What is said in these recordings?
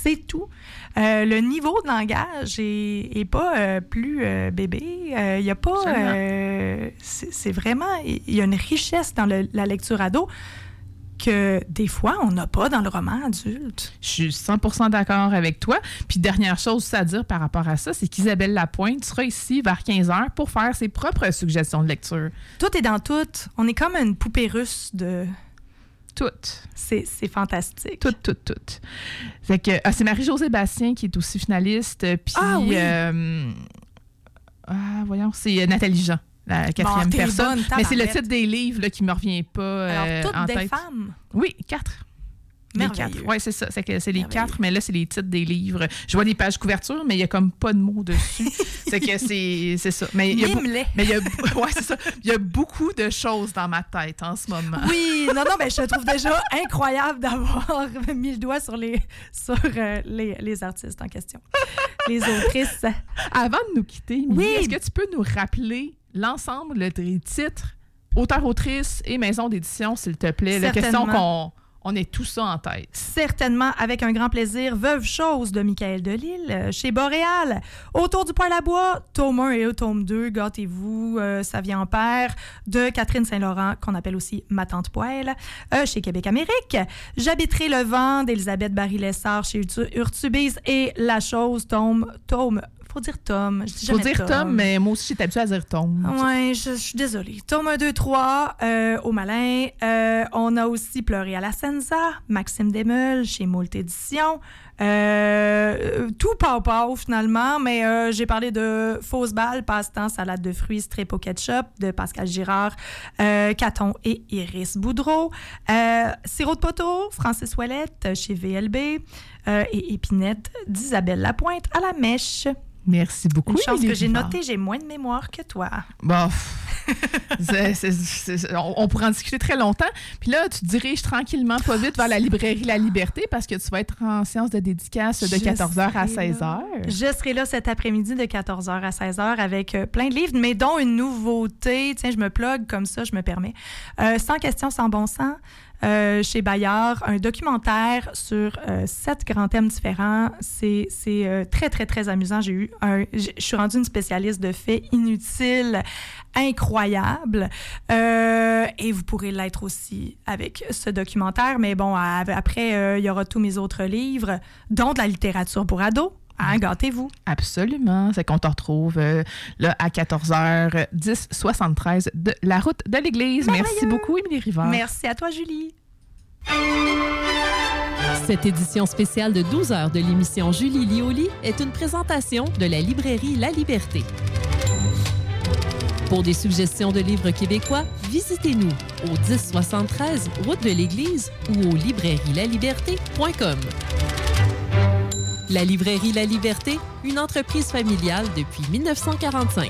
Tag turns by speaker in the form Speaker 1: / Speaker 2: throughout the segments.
Speaker 1: c'est tout. Le niveau de langage est pas plus bébé. Il y a pas... c'est vraiment... Il y a une richesse dans la lecture ado que des fois, on n'a pas dans le roman adulte.
Speaker 2: Je suis 100% d'accord avec toi. Puis dernière chose à dire par rapport à ça, c'est qu'Isabelle Lapointe sera ici vers 15h pour faire ses propres suggestions de lecture.
Speaker 1: Tout est dans tout. On est comme une poupée russe de...
Speaker 2: Tout.
Speaker 1: C'est fantastique.
Speaker 2: Tout. Fait que, c'est Marie-Josée Bastien qui est aussi finaliste. Puis,
Speaker 1: oui.
Speaker 2: voyons, c'est Nathalie Jean. La quatrième personne.
Speaker 1: Bonne,
Speaker 2: mais c'est le titre des livres là, qui ne me revient pas
Speaker 1: Alors, toutes
Speaker 2: en
Speaker 1: des
Speaker 2: tête.
Speaker 1: femmes?
Speaker 2: Oui, 4. Les 4. Oui, c'est ça. C'est les 4, mais là, c'est les titres des livres. Je vois des pages couverture, mais il n'y a comme pas de mots dessus. C'est que c'est ça. Mais il y a ouais, c'est ça. Il y a beaucoup de choses dans ma tête en ce moment.
Speaker 1: Oui, non, mais je trouve déjà incroyable d'avoir mis le doigt sur les artistes en question. Les autrices.
Speaker 2: Avant de nous quitter, Émilie, est-ce que tu peux nous rappeler l'ensemble des titres, auteur, autrice et maison d'édition, s'il te plaît? La question qu'on ait tout ça en tête.
Speaker 1: Certainement, avec un grand plaisir. Veuve chose de Michael Delisle, chez Boréal. Autour du poêle à bois, tome 1 et tome 2, gâtez-vous, ça vient en paire, de Catherine Saint-Laurent, qu'on appelle aussi Ma Tante Poêle, chez Québec Amérique. J'habiterai le vent d'Elisabeth Barry-Lessard, chez Urtubise, et La chose, tome faut dire Tom. Je dis jamais
Speaker 2: faut dire Tom, mais moi aussi, j'étais habituée à dire Tom.
Speaker 1: Oui, je suis désolée. Tome 1, 2, 3, au Malin. On a aussi Pleuré à la Senza, Maxime Desmeules, chez Moult Éditions. Tout pau finalement, mais j'ai parlé de Fausse balle, Passe-temps, salade de fruits, strip au ketchup de Pascal Girard, Caton et Iris Boudreau. Sirop de poteau, Francis Ouellette, chez VLB. Et Épinette d'Isabelle Lapointe à la mèche.
Speaker 2: Merci beaucoup.
Speaker 1: Une chance que j'ai noté, j'ai moins de mémoire que toi.
Speaker 2: Bon, on pourra en discuter très longtemps. Puis là, tu te diriges tranquillement, pas vite, vers la librairie La Liberté parce que tu vas être en séance de dédicace de 14h à 16h.
Speaker 1: Je serai là cet après-midi de 14h à 16h avec plein de livres, mais dont une nouveauté. Tiens, je me plug comme ça, je me permets. 100 questions sans bon sens. Chez Bayard, un documentaire sur 7 grands thèmes différents. C'est très, très, très amusant. Je suis rendue une spécialiste de faits inutiles, incroyables. Et vous pourrez l'être aussi avec ce documentaire. Mais bon, après, il y aura tous mes autres livres, dont de la littérature pour ados. Hein, gâtez-vous.
Speaker 2: Absolument. C'est qu'on te retrouve là, à 14h, 1073 de la route de l'Église.
Speaker 1: Merveilleux.
Speaker 2: Merci beaucoup, Émilie Rivard.
Speaker 1: Merci à toi, Julie.
Speaker 3: Cette édition spéciale de 12 heures de l'émission Julie Lioli est une présentation de la librairie La Liberté. Pour des suggestions de livres québécois, visitez-nous au 1073 route de l'Église ou au librairielaliberté.com. La librairie La Liberté, une entreprise familiale depuis 1945.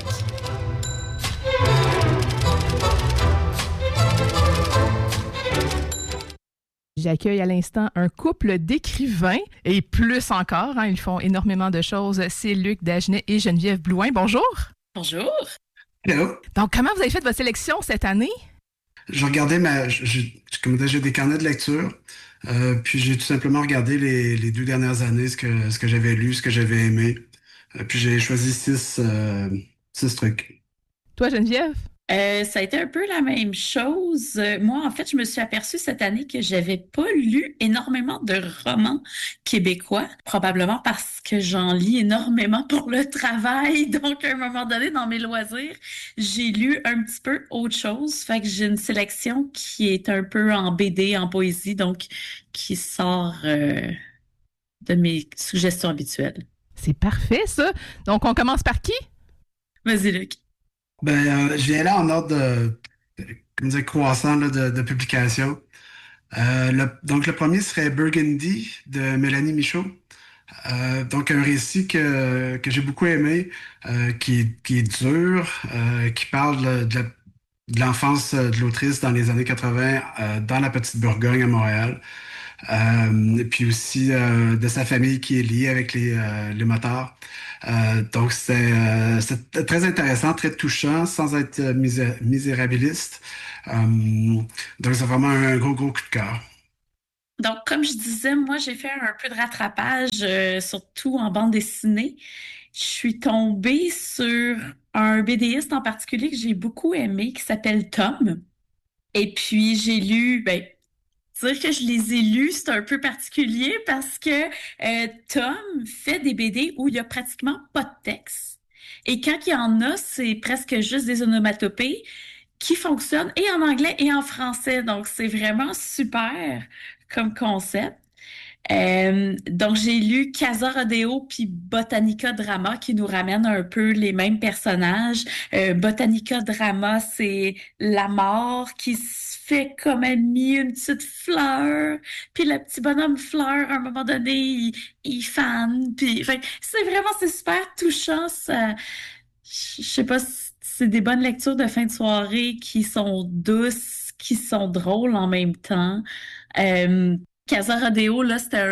Speaker 2: J'accueille à l'instant un couple d'écrivains et plus encore, ils font énormément de choses. C'est Luc Dagenet et Geneviève Blouin. Bonjour.
Speaker 4: Bonjour.
Speaker 5: Hello.
Speaker 2: Donc, comment vous avez fait votre sélection cette année?
Speaker 5: Je regardais j'ai des carnets de lecture, puis j'ai tout simplement regardé les 2 dernières années, ce que j'avais lu, ce que j'avais aimé. Puis j'ai choisi 6 trucs.
Speaker 2: Toi, Geneviève?
Speaker 4: Ça a été un peu la même chose. Moi, en fait, je me suis aperçue cette année que j'avais pas lu énormément de romans québécois, probablement parce que j'en lis énormément pour le travail. Donc, à un moment donné, dans mes loisirs, j'ai lu un petit peu autre chose. Fait que j'ai une sélection qui est un peu en BD, en poésie, donc qui sort de mes suggestions habituelles.
Speaker 2: C'est parfait, ça. Donc, on commence par qui?
Speaker 4: Vas-y, Luc.
Speaker 5: Je vais aller en ordre croissant là, de publication. Donc, le premier serait Burgundy de Mélanie Michaud. Donc, un récit que j'ai beaucoup aimé, qui est dur, qui parle de l'enfance de l'autrice dans les années 80 dans la Petite Bourgogne à Montréal. Puis aussi de sa famille qui est liée avec les motards. Donc c'est très intéressant, très touchant, sans être misérabiliste. Donc c'est vraiment un gros coup de cœur.
Speaker 4: Donc, comme je disais, moi, j'ai fait un peu de rattrapage, surtout en bande dessinée. Je suis tombée sur un BDiste en particulier que j'ai beaucoup aimé, qui s'appelle Tom. Et puis, j'ai lu, ben, dire que je les ai lus, c'est un peu particulier parce que Tom fait des BD où il y a pratiquement pas de texte. Et quand il y en a, c'est presque juste des onomatopées qui fonctionnent et en anglais et en français. Donc, c'est vraiment super comme concept. Donc, j'ai lu Casa Rodeo puis Botanica Drama qui nous ramènent un peu les mêmes personnages. Botanica Drama, c'est la mort qui se fait comme amie une petite fleur. Puis le petit bonhomme fleur, à un moment donné, il fan. Puis, fait, c'est super touchant. Ça, je sais pas si c'est des bonnes lectures de fin de soirée qui sont douces, qui sont drôles en même temps. Euh, Casa Rodeo, là, c'était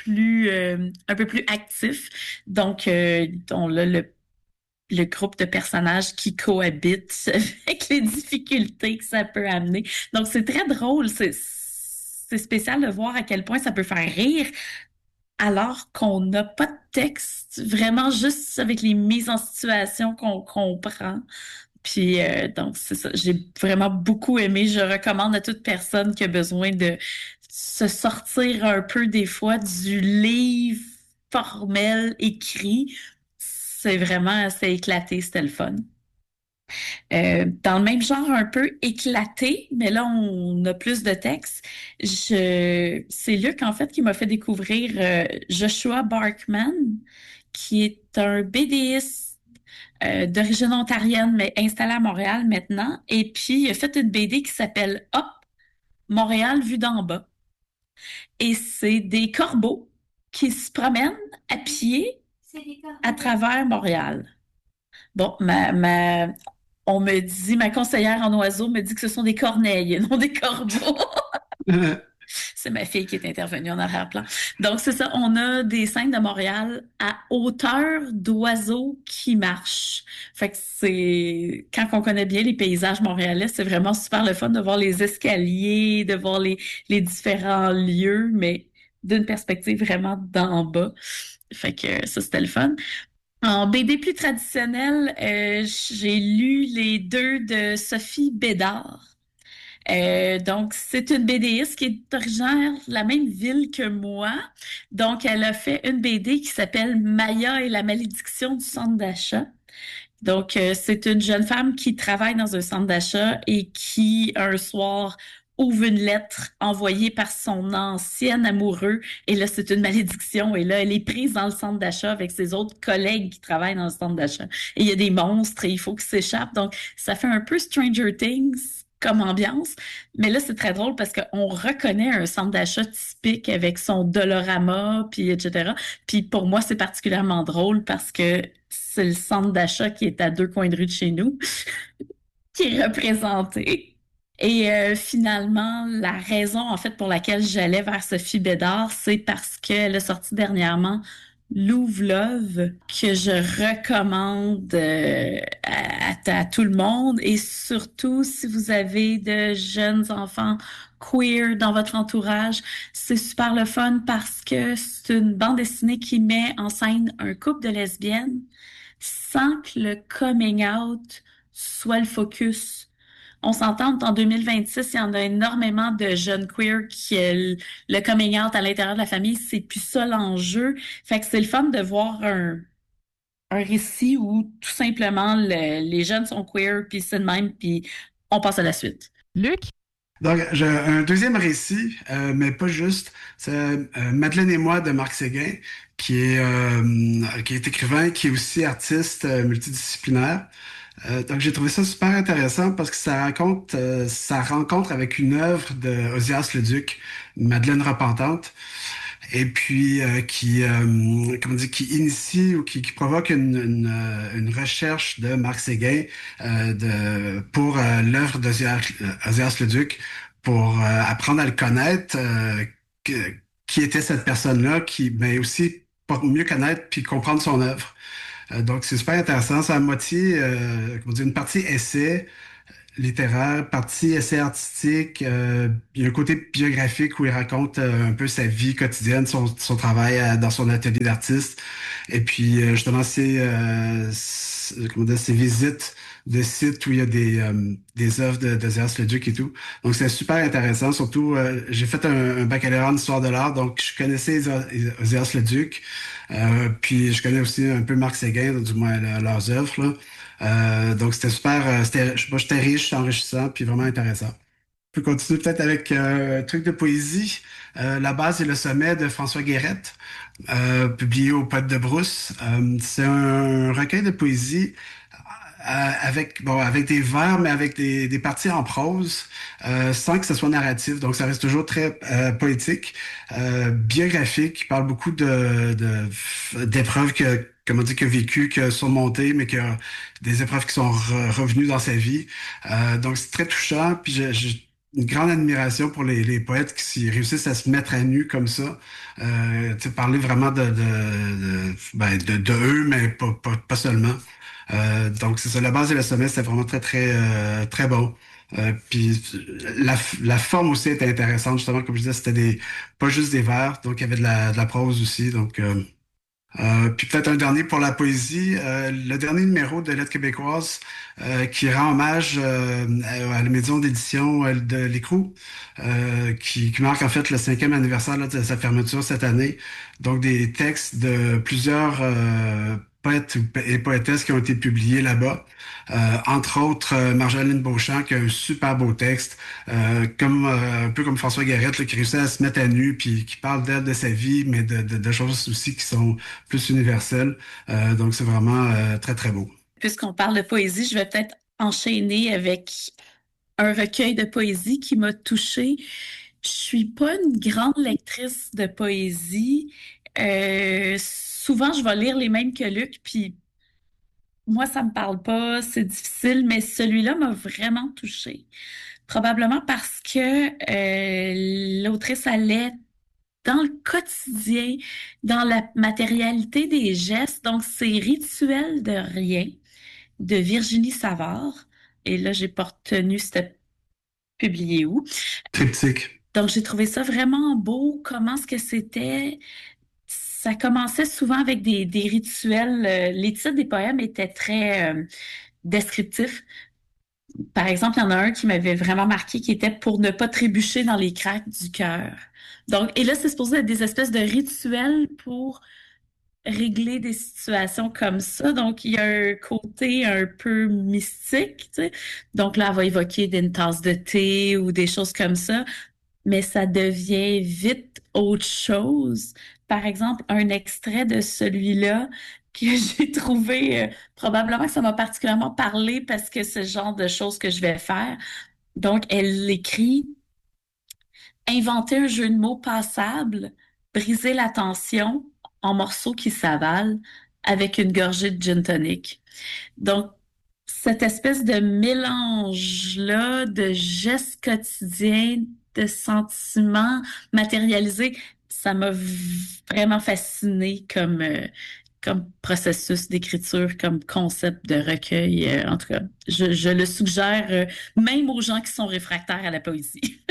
Speaker 4: un peu plus actif. Donc, on a le groupe de personnages qui cohabitent avec les difficultés que ça peut amener. Donc, c'est très drôle. C'est spécial de voir à quel point ça peut faire rire alors qu'on n'a pas de texte, vraiment juste avec les mises en situation qu'on comprend. Puis donc c'est ça, j'ai vraiment beaucoup aimé. Je recommande à toute personne qui a besoin de se sortir un peu des fois du livre formel écrit. C'est éclaté, c'était le fun. Dans le même genre un peu éclaté, mais là on a plus de texte. C'est Luc en fait qui m'a fait découvrir Joshua Barkman, qui est un BDiste d'origine ontarienne, mais installé à Montréal maintenant. Et puis, il a fait une BD qui s'appelle Hop, Montréal vu d'en bas. Et c'est des corbeaux qui se promènent à pied à travers Montréal. Bon, on me dit, ma conseillère en oiseaux me dit que ce sont des corneilles et non des corbeaux. C'est ma fille qui est intervenue en arrière-plan. Donc, c'est ça, on a des scènes de Montréal à hauteur d'oiseaux qui marchent. Fait que quand on connaît bien les paysages montréalais, c'est vraiment super le fun de voir les escaliers, de voir les différents lieux, mais d'une perspective vraiment d'en bas. Fait que ça, c'était le fun. En BD plus traditionnel, j'ai lu les deux de Sophie Bédard. Donc, c'est une BDiste qui est originaire de la même ville que moi. Donc, elle a fait une BD qui s'appelle Maya et la malédiction du centre d'achat. Donc, c'est une jeune femme qui travaille dans un centre d'achat et qui, un soir, ouvre une lettre envoyée par son ancien amoureux. Et là, c'est une malédiction. Et là, elle est prise dans le centre d'achat avec ses autres collègues qui travaillent dans le centre d'achat. Et il y a des monstres et il faut qu'ils s'échappent. Donc, ça fait un peu Stranger Things comme ambiance. Mais là, c'est très drôle parce qu'on reconnaît un centre d'achat typique avec son Dolorama, puis etc. Puis pour moi, c'est particulièrement drôle parce que c'est le centre d'achat qui est à 2 coins de rue de chez nous qui est représenté. Et finalement, la raison en fait pour laquelle j'allais vers Sophie Bédard, c'est parce qu'elle a sorti dernièrement Louve-Love, que je recommande à tout le monde. Et surtout, si vous avez de jeunes enfants queer dans votre entourage, c'est super le fun parce que c'est une bande dessinée qui met en scène un couple de lesbiennes sans que le coming out soit le focus. On s'entend en 2026, il y en a énormément de jeunes queer qui le coming out à l'intérieur de la famille, c'est plus ça l'enjeu. Fait que c'est le fun de voir un récit où tout simplement les jeunes sont queer, puis c'est de même, puis on passe à la suite.
Speaker 2: Luc?
Speaker 5: Donc, j'ai un deuxième récit, mais pas juste. C'est Madeleine et moi de Marc Séguin, qui est écrivain, qui est aussi artiste multidisciplinaire. Donc, j'ai trouvé ça super intéressant parce que ça raconte sa rencontre avec une œuvre de Ozias Leduc, Madeleine repentante, et puis comment dire, qui initie ou qui provoque une recherche de Marc Séguin pour l'œuvre d'Ozias Leduc, pour apprendre à le connaître, qui était cette personne-là, mais aussi pour mieux connaître puis comprendre son œuvre. Donc, c'est super intéressant. C'est à moitié, comment dire, une partie essai, littéraire, partie essai artistique. Il y a un côté biographique où il raconte un peu sa vie quotidienne, son travail dans son atelier d'artiste. Et puis, justement, comment dire, ses visites de sites où il y a des œuvres de Zéas Leduc et tout. Donc, c'est super intéressant. Surtout, j'ai fait un baccalauréat en histoire de l'art, donc je connaissais Zéas Leduc. Puis, je connais aussi un peu Marc Séguin, du moins leurs œuvres, là. Donc, c'était super, j'étais riche, enrichissant, puis vraiment intéressant. On peut continuer peut-être avec un truc de poésie. La base et le sommet de François Guérette, publié au Poète de Brousse. C'est un recueil de poésie avec des vers, mais avec des parties en prose, sans que ce soit narratif. Donc, ça reste toujours très poétique, biographique. Il parle beaucoup d'épreuves comment dire, qu'il a vécues, qu'il a surmontées, mais des épreuves qui sont revenues dans sa vie. Donc, c'est très touchant. Puis, j'ai une grande admiration pour les poètes qui réussissent à se mettre à nu comme ça. Parler vraiment de eux, mais pas seulement. Donc, c'est ça, la base et le sommet, c'était vraiment très, très, très bon. Puis la forme aussi était intéressante, justement, comme je disais, pas juste des vers, donc il y avait de la prose aussi. Donc, puis peut-être un dernier pour la poésie, le dernier numéro de Lettres québécoises qui rend hommage à la maison d'édition de l'Écrou, qui marque en fait le 5e anniversaire là, de sa fermeture cette année. Donc des textes de plusieurs poètes et poétesses qui ont été publiés là-bas. Entre autres, Marjolaine Beauchamp qui a un super beau texte, un peu comme François Guérette, là, qui réussit à se mettre à nu, puis qui parle d'elle, de sa vie, mais de choses aussi qui sont plus universelles. Donc, c'est vraiment très, très beau.
Speaker 4: Puisqu'on parle de poésie, je vais peut-être enchaîner avec un recueil de poésie qui m'a touchée. Je suis pas une grande lectrice de poésie. Souvent, je vais lire les mêmes que Luc, puis moi, ça me parle pas, c'est difficile, mais celui-là m'a vraiment touchée. Probablement parce que l'autrice allait dans le quotidien, dans la matérialité des gestes. Donc, c'est Rituel de rien de Virginie Savard. Et là, j'ai pas retenu, c'était publié où.
Speaker 5: Triptyque.
Speaker 4: Donc, j'ai trouvé ça vraiment beau. Comment est-ce que c'était? Ça commençait souvent avec des rituels. Les titres des poèmes étaient très descriptifs. Par exemple, il y en a un qui m'avait vraiment marqué qui était pour ne pas trébucher dans les craques du cœur. Donc, et là, c'est supposé être des espèces de rituels pour régler des situations comme ça. Donc, il y a un côté un peu mystique, tu sais. Donc là, elle va évoquer une tasse de thé ou des choses comme ça, mais ça devient vite autre chose. Par exemple, un extrait de celui-là que j'ai trouvé, probablement que ça m'a particulièrement parlé parce que c'est le genre de choses que je vais faire. Donc, elle écrit inventer un jeu de mots passable, briser la tension en morceaux qui s'avalent avec une gorgée de gin tonic. Donc, cette espèce de mélange-là de gestes quotidiens, de sentiments matérialisés, ça m'a vraiment fascinée comme processus d'écriture, comme concept de recueil. En tout cas, je le suggère même aux gens qui sont réfractaires à la poésie.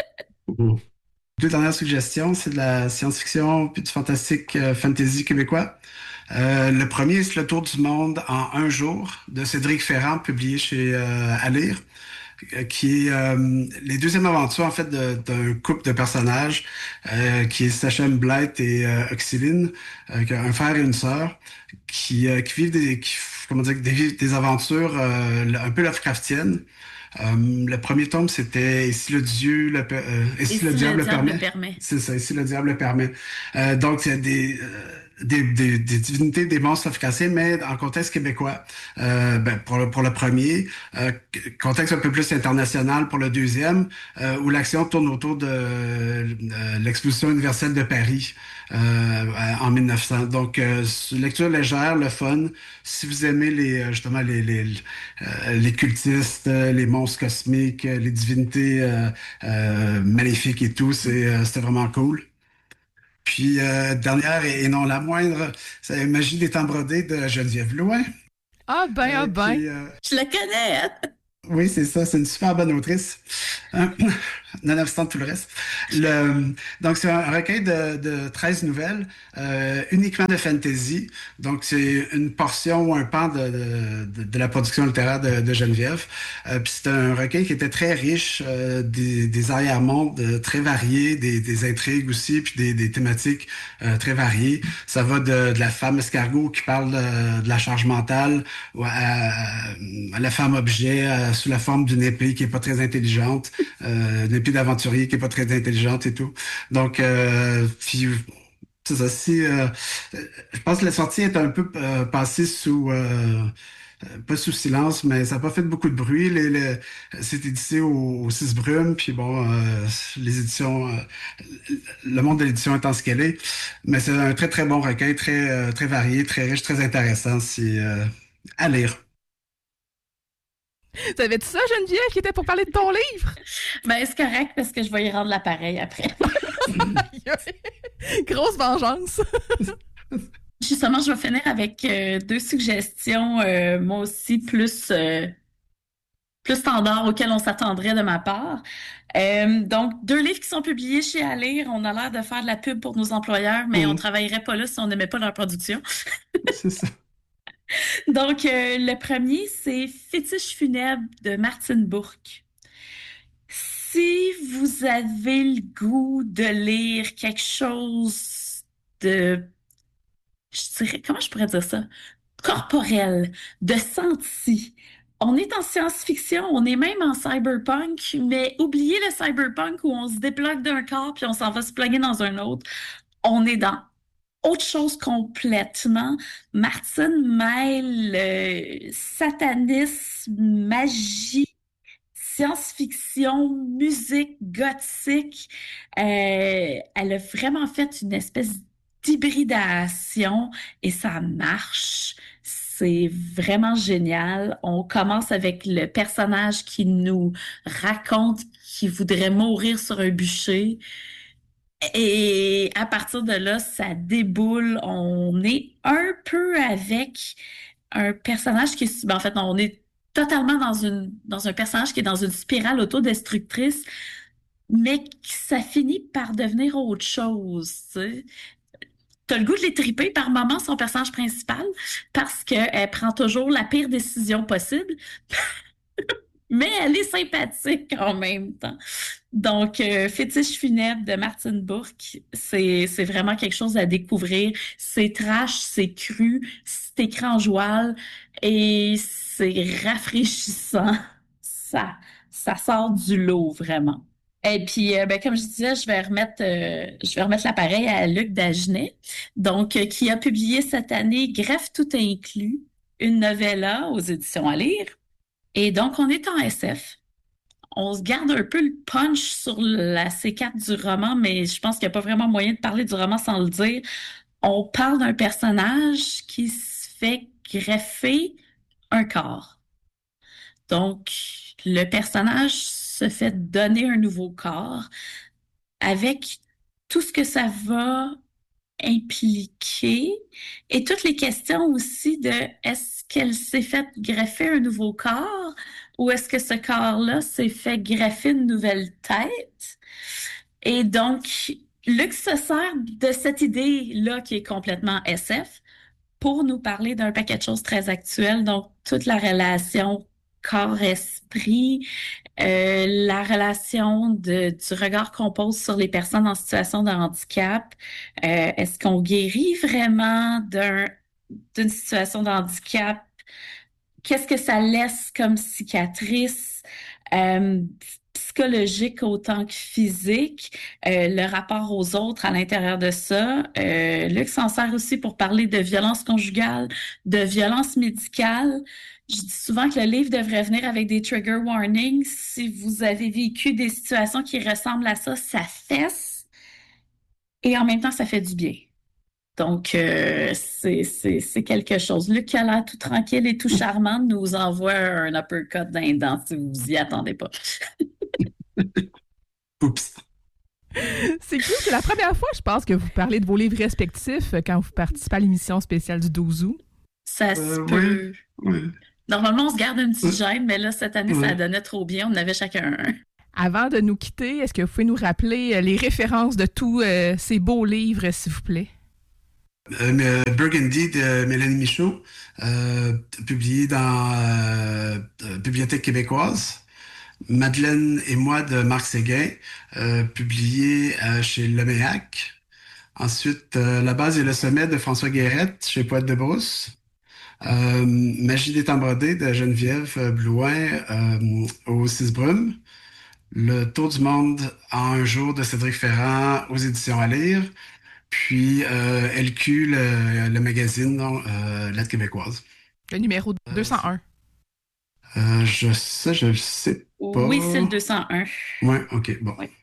Speaker 5: Deux dernières suggestions, c'est de la science-fiction puis du fantastique fantasy québécois. Le premier, c'est Le Tour du monde en un jour de Cédric Ferrand, publié chez À lire, qui est les deuxièmes aventures en fait d'un couple de personnages qui est Sachem Blight et Oxyline, un frère et une sœur qui vivent comment dire, des aventures un peu Lovecraftiennes. Le premier tome, c'était Et si le diable le permet. C'est ça, Et si le diable le permet. Donc, il y a des divinités, des monstres Lovecraftiens, mais en contexte québécois. Pour le premier, contexte un peu plus international pour le deuxième, où l'action tourne autour de l'exposition universelle de Paris en 1900. Donc, lecture légère, le fun. Si vous aimez justement les cultistes, les monstres cosmiques, les divinités maléfiques et tout, c'était vraiment cool. Puis, dernière et non la moindre, c'est Magie des temps brodés de Geneviève Louin.
Speaker 2: Ah ben.
Speaker 4: Je la connais, hein?
Speaker 5: Oui, c'est ça. C'est une super bonne autrice, nonobstant tout le reste. Donc, c'est un recueil de 13 nouvelles, uniquement de fantasy. Donc, c'est une portion ou un pan de la production littéraire de Geneviève. Puis c'est un recueil qui était très riche, des arrière-mondes très variés, des intrigues aussi, puis des thématiques très variées. Ça va de la femme escargot qui parle de la charge mentale à la femme objet sous la forme d'une épée qui est pas très intelligente, une épée d'aventurier qui est pas très intelligente et tout. Donc, puis, c'est ça. Je pense que la sortie est un peu passée pas sous silence, mais ça n'a pas fait beaucoup de bruit. C'est édité au Six Brumes, puis bon, les éditions, le monde de l'édition étant ce qu'elle est. Mais c'est un très, très bon recueil, très varié, très riche, très intéressant. À lire.
Speaker 2: Savais-tu ça, Geneviève, qui était pour parler de ton livre?
Speaker 4: Ben, c'est correct parce que je vais y rendre l'appareil après.
Speaker 2: Grosse vengeance.
Speaker 4: Justement, je vais finir avec 2 suggestions, moi aussi, plus standards auxquels on s'attendrait de ma part. Donc, 2 livres qui sont publiés chez À Lire. On a l'air de faire de la pub pour nos employeurs, mais on travaillerait pas là si on n'aimait pas leur production.
Speaker 5: C'est ça.
Speaker 4: Donc, le premier, c'est Fétiche funèbre de Martine Bourque. Si vous avez le goût de lire quelque chose de, je dirais, comment je pourrais dire ça? Corporel, de senti. On est en science-fiction, on est même en cyberpunk, mais oubliez le cyberpunk où on se débloque d'un corps puis on s'en va se plugger dans un autre. On est dans autre chose complètement. Martine mêle satanisme, magie, science-fiction, musique, gothique. Elle a vraiment fait une espèce d'hybridation et ça marche. C'est vraiment génial. On commence avec le personnage qui nous raconte qu'il voudrait mourir sur un bûcher. Et à partir de là, ça déboule. On est un peu avec un personnage qui est... Ben, en fait, non, on est totalement dans un personnage qui est dans une spirale autodestructrice, mais ça finit par devenir autre chose. Tu sais. T'as le goût de les triper par moment, son personnage principal, parce qu'elle prend toujours la pire décision possible. Mais elle est sympathique en même temps. Donc, Fétiche funèbre de Martine Bourque, c'est vraiment quelque chose à découvrir. C'est trash, c'est cru, c'est écran joual et c'est rafraîchissant. Ça sort du lot, vraiment. Et puis, ben, comme je disais, je vais remettre l'appareil à Luc Dagenet, donc, qui a publié cette année Greffe tout inclus, une novella aux éditions À Lire. Et donc, on est en SF. On se garde un peu le punch sur la C4 du roman, mais je pense qu'il n'y a pas vraiment moyen de parler du roman sans le dire. On parle d'un personnage qui se fait greffer un corps. Donc, le personnage se fait donner un nouveau corps avec tout ce que ça va impliquer et toutes les questions aussi de est-ce qu'elle s'est fait greffer un nouveau corps ou est-ce que ce corps-là s'est fait greffer une nouvelle tête? Et donc, Luc se sert de cette idée-là qui est complètement SF pour nous parler d'un paquet de choses très actuelles, donc toute la relation corps-esprit, la relation du regard qu'on pose sur les personnes en situation de handicap. Est-ce qu'on guérit vraiment d'une situation de handicap? Qu'est-ce que ça laisse comme cicatrice psychologique autant que physique? Le rapport aux autres à l'intérieur de ça. Luc s'en sert aussi pour parler de violence conjugale, de violence médicale. Je dis souvent que le livre devrait venir avec des trigger warnings. Si vous avez vécu des situations qui ressemblent à ça, ça fesse. Et en même temps, ça fait du bien. Donc, c'est quelque chose. Luc, qui a l'air tout tranquille et tout charmant, nous envoie un uppercut d'un dent si vous y attendez pas.
Speaker 5: Oups.
Speaker 2: C'est cool. C'est la première fois, je pense, que vous parlez de vos livres respectifs quand vous participez à l'émission spéciale du 12 août.
Speaker 4: Ça se peut.
Speaker 5: Oui.
Speaker 4: Normalement, on se garde une petite gêne, mais là, cette année, ça donnait trop bien. On en avait chacun un.
Speaker 2: Avant de nous quitter, est-ce que vous pouvez nous rappeler les références de tous ces beaux livres, s'il vous plaît?
Speaker 5: Burgundy de Mélanie Michaud, publié dans Bibliothèque québécoise. Madeleine et moi de Marc Séguin, publié chez Leméac. Ensuite, La base et le sommet de François Guérette chez Poète de Brousse. Magie des temps brodés de Geneviève Blouin aux Six Brumes. Le tour du monde en un jour de Cédric Ferrand aux éditions à lire. Puis LQ, le magazine, Lettres québécoises.
Speaker 2: Le numéro 201.
Speaker 5: Je le sais pas.
Speaker 4: Oui, c'est le 201.
Speaker 5: Oui, OK, bon.
Speaker 4: Oui.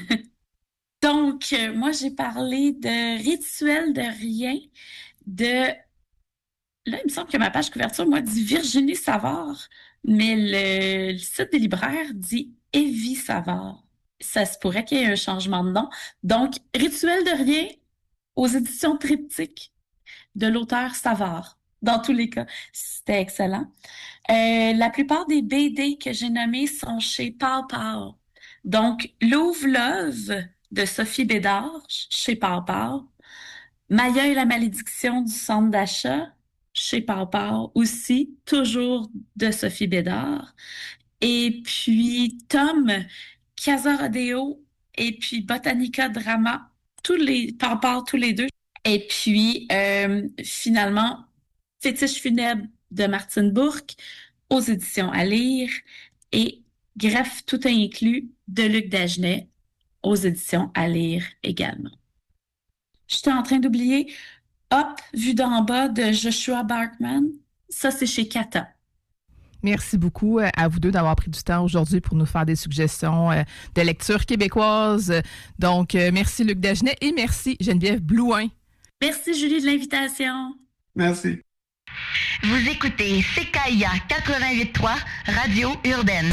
Speaker 4: Donc, moi, j'ai parlé de Rituel de rien de... Là, il me semble que ma page couverture, moi, dit Virginie Savard, mais le site des libraires dit Evie Savard. Ça se pourrait qu'il y ait un changement de nom. Donc, Rituel de rien aux éditions Triptyque de l'auteur Savard. Dans tous les cas, c'était excellent. La plupart des BD que j'ai nommés sont chez Pow Pow. Donc, Louve-Love de Sophie Bédard chez Pow Pow. Maya et la malédiction du centre d'achat chez Pow Pow aussi, toujours de Sophie Bédard. Et puis Tom, Casa Rodeo et puis Botanica Drama, Pow Pow tous les deux. Et puis finalement, Fétiche funèbre de Martine Bourque aux éditions à lire et Greffe tout inclus de Luc Dagenet aux éditions à lire également. J'étais en train d'oublier Hop, vue d'en bas de Joshua Barkman. Ça, c'est chez Kata.
Speaker 2: Merci beaucoup à vous deux d'avoir pris du temps aujourd'hui pour nous faire des suggestions de lecture québécoise. Donc, merci Luc Dagenet et merci Geneviève Blouin.
Speaker 4: Merci Julie de l'invitation.
Speaker 5: Merci.
Speaker 6: Vous écoutez CKIA 88.3 Radio Urbaine.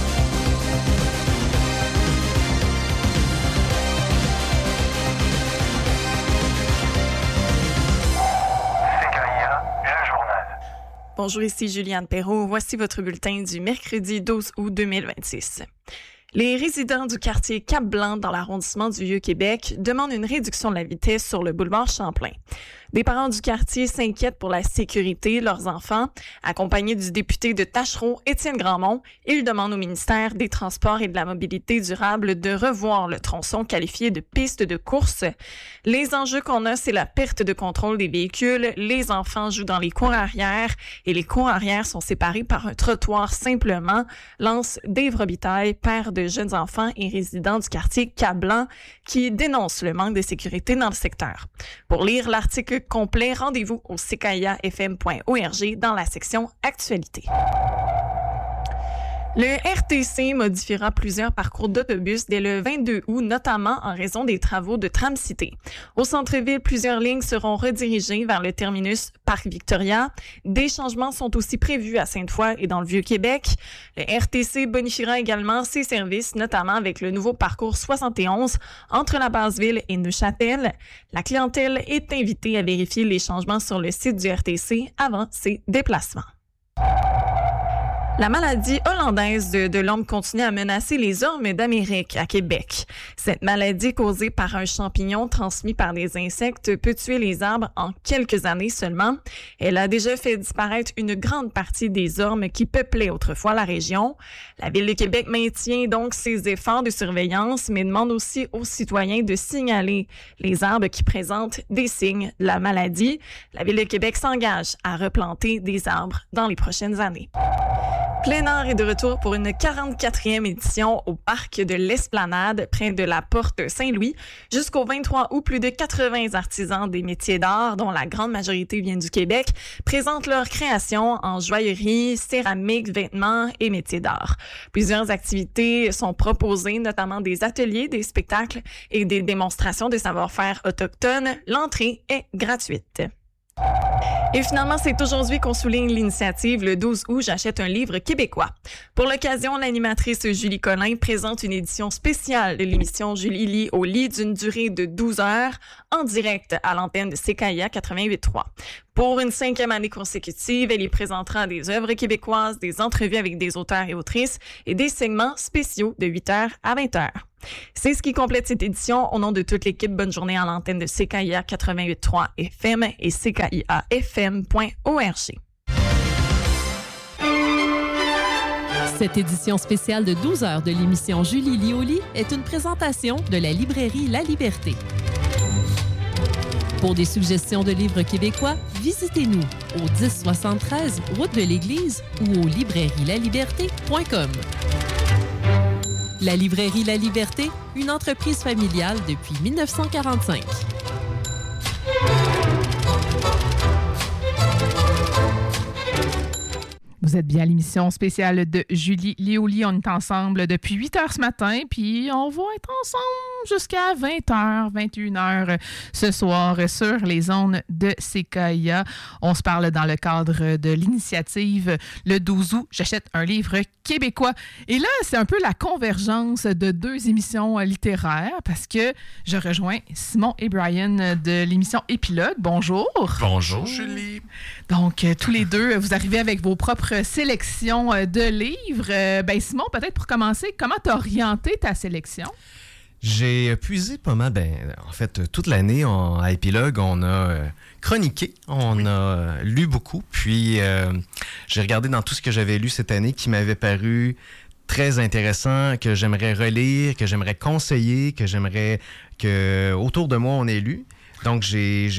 Speaker 7: Bonjour, ici Juliane Perrault. Voici votre bulletin du mercredi 12 août 2026. Les résidents du quartier Cap-Blanc dans l'arrondissement du Vieux-Québec demandent une réduction de la vitesse sur le boulevard Champlain. Des parents du quartier s'inquiètent pour la sécurité de leurs enfants. Accompagnés du député de Tachereau, Étienne Grandmont, ils demandent au ministère des Transports et de la Mobilité durable de revoir le tronçon qualifié de piste de course. Les enjeux qu'on a, c'est la perte de contrôle des véhicules. Les enfants jouent dans les cours arrière et les cours arrière sont séparés par un trottoir simplement, lance Dave Robitaille, père de jeunes enfants et résident du quartier Cap-Blanc, qui dénonce le manque de sécurité dans le secteur. Pour lire l'article complet, rendez-vous au ckiafm.org dans la section Actualité. Le RTC modifiera plusieurs parcours d'autobus dès le 22 août, notamment en raison des travaux de Tram-Cité. Au centre-ville, plusieurs lignes seront redirigées vers le terminus Parc Victoria. Des changements sont aussi prévus à Sainte-Foy et dans le Vieux-Québec. Le RTC bonifiera également ses services, notamment avec le nouveau parcours 71 entre la Basse-Ville et Neuchâtel. La clientèle est invitée à vérifier les changements sur le site du RTC avant ses déplacements. La maladie hollandaise de l'homme continue à menacer les ormes d'Amérique à Québec. Cette maladie causée par un champignon transmis par des insectes peut tuer les arbres en quelques années seulement. Elle a déjà fait disparaître une grande partie des ormes qui peuplaient autrefois la région. La Ville de Québec maintient donc ses efforts de surveillance, mais demande aussi aux citoyens de signaler les arbres qui présentent des signes de la maladie. La Ville de Québec s'engage à replanter des arbres dans les prochaines années. Plein Air est de retour pour une 44e édition au parc de l'Esplanade, près de la Porte Saint-Louis. Jusqu'au 23 août, plus de 80 artisans des métiers d'art, dont la grande majorité vient du Québec, présentent leurs créations en joaillerie, céramique, vêtements et métiers d'art. Plusieurs activités sont proposées, notamment des ateliers, des spectacles et des démonstrations de savoir-faire autochtones. L'entrée est gratuite. Et finalement, c'est aujourd'hui qu'on souligne l'initiative Le 12 août, j'achète un livre québécois. Pour l'occasion, l'animatrice Julie Collin présente une édition spéciale de l'émission Julie lit au lit d'une durée de 12 heures en direct à l'antenne de CKIA 88.3. Pour une 5e année consécutive, elle y présentera des œuvres québécoises, des entrevues avec des auteurs et autrices et des segments spéciaux de 8h à 20h. C'est ce qui complète cette édition. Au nom de toute l'équipe, bonne journée à l'antenne de CKIA 88.3 FM et CKIAFM.org.
Speaker 3: Cette édition spéciale de 12 heures de l'émission Julie lit au lit est une présentation de la librairie La Liberté. Pour des suggestions de livres québécois, visitez-nous au 1073 route de l'Église ou au librairielaliberté.com. La librairie La Liberté, une entreprise familiale depuis 1945.
Speaker 2: Vous êtes bien à l'émission spéciale de Julie lit au lit. On est ensemble depuis 8 heures ce matin, puis on va être ensemble jusqu'à 20h, 21h ce soir sur les ondes de CKIA. On se parle dans le cadre de l'initiative Le 12 août, j'achète un livre québécois. Et là, c'est un peu la convergence de 2 émissions littéraires parce que je rejoins Simon et Brian de l'émission Épilogue. Bonjour.
Speaker 8: Bonjour, Julie.
Speaker 2: Donc, tous les deux, vous arrivez avec vos propres sélections de livres. Simon, peut-être pour commencer, comment t'as orienté ta sélection?
Speaker 8: J'ai puisé pas mal. En fait, toute l'année, à Épilogue, on a chroniqué, on a lu beaucoup. Puis, j'ai regardé dans tout ce que j'avais lu cette année qui m'avait paru très intéressant, que j'aimerais relire, que j'aimerais conseiller, que j'aimerais que autour de moi, on ait lu. Donc, j'ai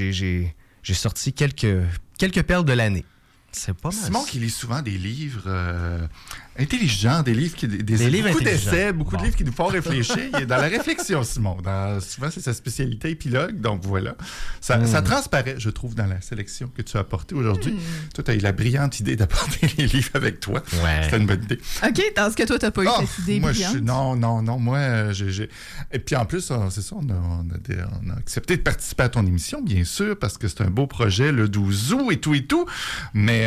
Speaker 8: sorti quelques perles de l'année. C'est pas mal.
Speaker 9: Simon qui lit souvent des livres intelligents, des livres beaucoup d'essais, beaucoup de livres qui nous font réfléchir. Il est dans la réflexion, Simon. Souvent, c'est sa spécialité épilogue. Donc voilà. Ça transparaît, je trouve, dans la sélection que tu as apportée aujourd'hui. Toi, tu as eu la brillante idée d'apporter les livres avec toi.
Speaker 8: Ouais.
Speaker 9: C'était une bonne idée.
Speaker 2: OK, parce que toi, tu n'as pas eu cette idée brillante.
Speaker 9: Non. Moi, j'ai... Et puis en plus, c'est ça, on a accepté de participer à ton émission, bien sûr, parce que c'est un beau projet, le 12 août et tout. Mais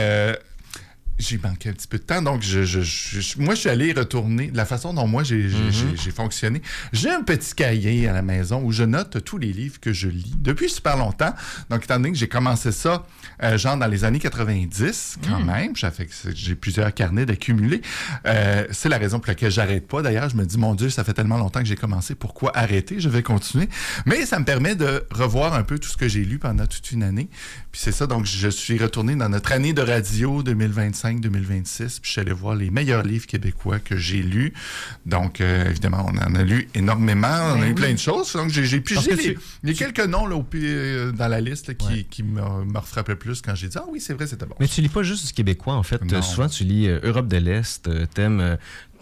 Speaker 9: j'ai manqué un petit peu de temps, donc moi, je suis allé retourner de la façon dont moi, j'ai fonctionné. J'ai un petit cahier à la maison où je note tous les livres que je lis depuis super longtemps. Donc, étant donné que j'ai commencé ça, genre dans les années 90, quand même, j'ai plusieurs carnets d'accumuler. C'est la raison pour laquelle j'arrête pas. D'ailleurs, je me dis, mon Dieu, ça fait tellement longtemps que j'ai commencé, pourquoi arrêter? Je vais continuer. Mais ça me permet de revoir un peu tout ce que j'ai lu pendant toute une année. Puis c'est ça, donc je suis retourné dans notre année de radio 2025-2026, puis je suis allé voir les meilleurs livres québécois que j'ai lus. Donc, évidemment, on en a lu énormément, on a lu plein de choses. Donc, j'ai pigé les quelques noms là, dans la liste là, qui me frappaient plus quand j'ai dit « Ah oui, c'est vrai, c'était bon. »
Speaker 8: Mais tu lis pas juste du québécois, en fait. Souvent, tu lis Europe de l'Est, t'aimes...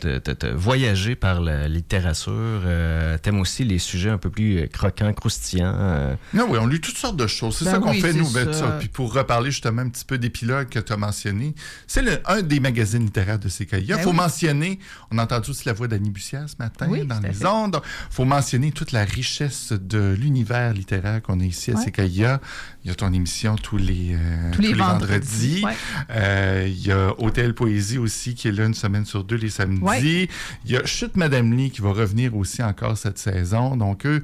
Speaker 8: voyager par la littérature, t'aimes aussi les sujets un peu plus croquants, croustillants.
Speaker 9: Non, oui, on lit toutes sortes de choses. C'est ça qu'on fait, nous. Ça. Puis pour reparler justement un petit peu d'Épilogue que tu as mentionné, c'est un des magazines littéraires de CKIA. Il faut mentionner, on a entendu aussi la voix d'Annie Bussière ce matin dans les ondes. Il faut mentionner toute la richesse de l'univers littéraire qu'on a ici à CKIA. Il y a ton émission tous les vendredis. Il y a Hôtel Poésie aussi qui est là une semaine sur 2 les samedis. Il y a Chute Madame Lee qui va revenir aussi encore cette saison. Donc, eux,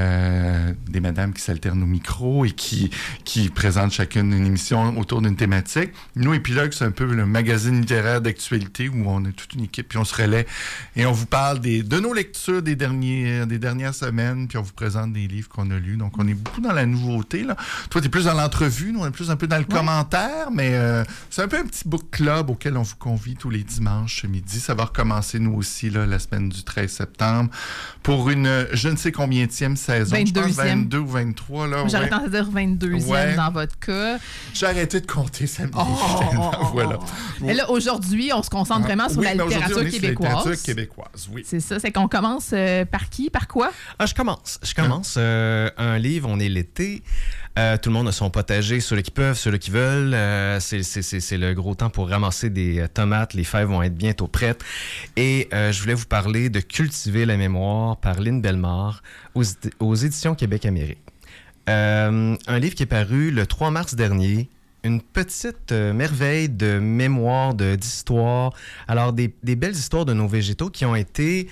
Speaker 9: des madames qui s'alternent au micro et qui présentent chacune une émission autour d'une thématique. Nous, Épilogue, c'est un peu le magazine littéraire d'actualité où on est toute une équipe, puis on se relaie et on vous parle de nos lectures des dernières semaines, puis on vous présente des livres qu'on a lus. Donc, on est beaucoup dans la nouveauté, là. Toi, tu es plus dans l'entrevue, nous, on est plus un peu dans le commentaire, mais c'est un peu un petit book club auquel on vous convie tous les dimanches midi. Ça va recommencer, nous aussi, là, la semaine du 13 septembre, pour une je ne sais combienième saison.
Speaker 2: 22e.
Speaker 9: Je pense 22 ou 23. Là,
Speaker 2: j'aurais tendance à dire 22e dans votre cas.
Speaker 9: J'ai arrêté de compter samedi. Voilà.
Speaker 2: Et là, aujourd'hui, on se concentre vraiment sur la littérature québécoise.
Speaker 9: La littérature québécoise, oui.
Speaker 2: C'est ça. C'est qu'on commence par qui? Par quoi?
Speaker 8: Je commence. Un livre, on est l'été. Tout le monde a son potager, ceux-là qui peuvent, ceux-là qui veulent. C'est le gros temps pour ramasser des tomates. Les fèves vont être bientôt prêtes. Et je voulais vous parler de Cultiver la mémoire par Lynn Bellemare aux éditions Québec-Amérique. Un livre qui est paru le 3 mars dernier, une petite merveille de mémoire, d'histoire. Alors, des belles histoires de nos végétaux qui ont été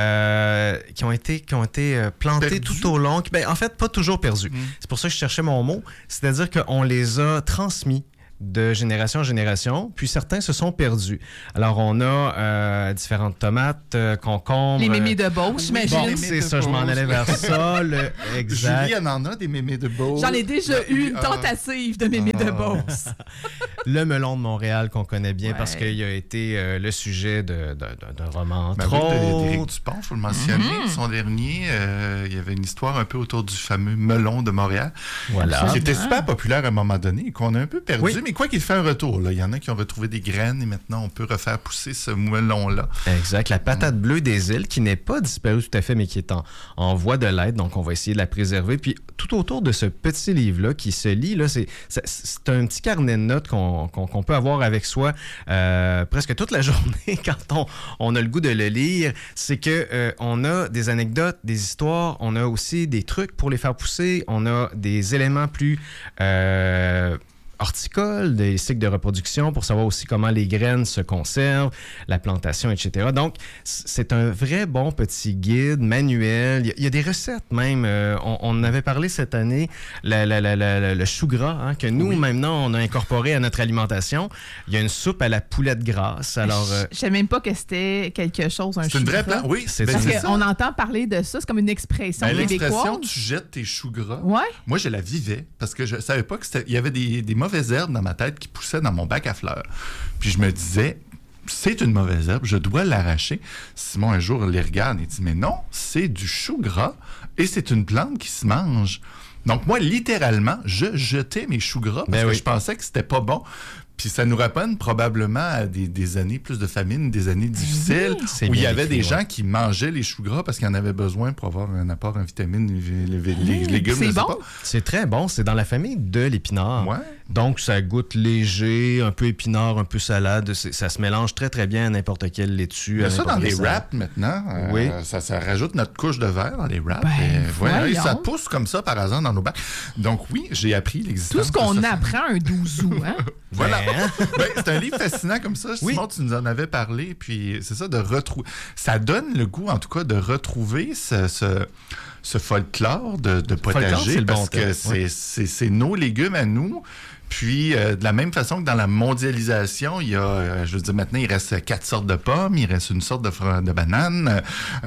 Speaker 8: plantés tout au long. En fait, pas toujours perdus. C'est pour ça que je cherchais mon mot. C'est-à-dire qu'on les a transmis de génération en génération, puis certains se sont perdus. Alors, on a différentes tomates, concombres...
Speaker 2: Les mémés de Beauce, j'imagine.
Speaker 8: Bon, c'est ça, je m'en allais vers ça. Exact.
Speaker 9: Julie, elle en a des mémés de Beauce.
Speaker 2: J'en ai déjà eu une tentative de mémés de Beauce.
Speaker 8: Le melon de Montréal qu'on connaît bien parce qu'il a été le sujet d'un roman, entre autres.
Speaker 9: D'Éric Dupont, il faut le mentionner. Son dernier, il y avait une histoire un peu autour du fameux melon de Montréal.
Speaker 8: Voilà.
Speaker 9: Qui était super populaire à un moment donné et qu'on a un peu perdu. Oui. Mais quoi qu'il fait un retour, là. Il y en a qui ont retrouvé des graines et maintenant on peut refaire pousser ce melon-là.
Speaker 8: Exact. La patate bleue des îles qui n'est pas disparue tout à fait, mais qui est en voie de l'être. Donc, on va essayer de la préserver. Puis, tout autour de ce petit livre-là qui se lit, là, c'est un petit carnet de notes qu'on peut avoir avec soi presque toute la journée quand on a le goût de le lire. C'est que on a des anecdotes, des histoires, on a aussi des trucs pour les faire pousser, on a des éléments plus horticoles, des cycles de reproduction pour savoir aussi comment les graines se conservent, la plantation, etc. Donc, c'est un vrai bon petit guide manuel. Il y a des recettes même. On avait parlé cette année, le chou gras, que nous, maintenant, on a incorporé à notre alimentation. Il y a une soupe à la poulette grasse. Alors,
Speaker 2: je savais même pas que c'était quelque chose, un chou gras.
Speaker 9: C'est une vraie plante, oui.
Speaker 2: Parce qu'on entend parler de ça, c'est comme une expression québécoise.
Speaker 9: L'expression, tu jettes tes choux gras.
Speaker 2: Ouais.
Speaker 9: Moi, je la vivais parce que je savais pas qu'il y avait des mauvaises herbes dans ma tête qui poussaient dans mon bac à fleurs. Puis je me disais, c'est une mauvaise herbe, je dois l'arracher. Simon, un jour, les regarde et dit, mais non, c'est du chou gras et c'est une plante qui se mange. Donc moi, littéralement, je jetais mes choux gras parce que je pensais que c'était pas bon. Puis ça nous ramène probablement à des années plus de famine, des années difficiles, où il y avait des gens qui mangeaient les choux gras parce qu'ils en avaient besoin pour avoir un apport en vitamines, les légumes.
Speaker 2: C'est bon?
Speaker 8: C'est très bon. C'est dans la famille de l'épinard.
Speaker 9: Ouais.
Speaker 8: Donc, ça goûte léger, un peu épinard, un peu salade. Ça se mélange très, très bien à n'importe quelle laitue.
Speaker 9: Mais ça, dans les wraps, maintenant, ça rajoute notre couche de verre dans les wraps. Ça pousse comme ça, par hasard, dans nos bacs. Donc, oui, j'ai appris l'existence.
Speaker 2: Tout ce qu'on apprend un 12 août, hein?
Speaker 9: Voilà. C'est un livre fascinant comme ça. Simon, tu nous en avais parlé. Puis, c'est ça, de retrouver. Ça donne le goût, en tout cas, de retrouver ce folklore de potager. Parce que c'est nos légumes à nous. Puis, de la même façon que dans la mondialisation, il y a, je veux dire, maintenant, il reste 4 sortes de pommes, il reste une sorte de banane,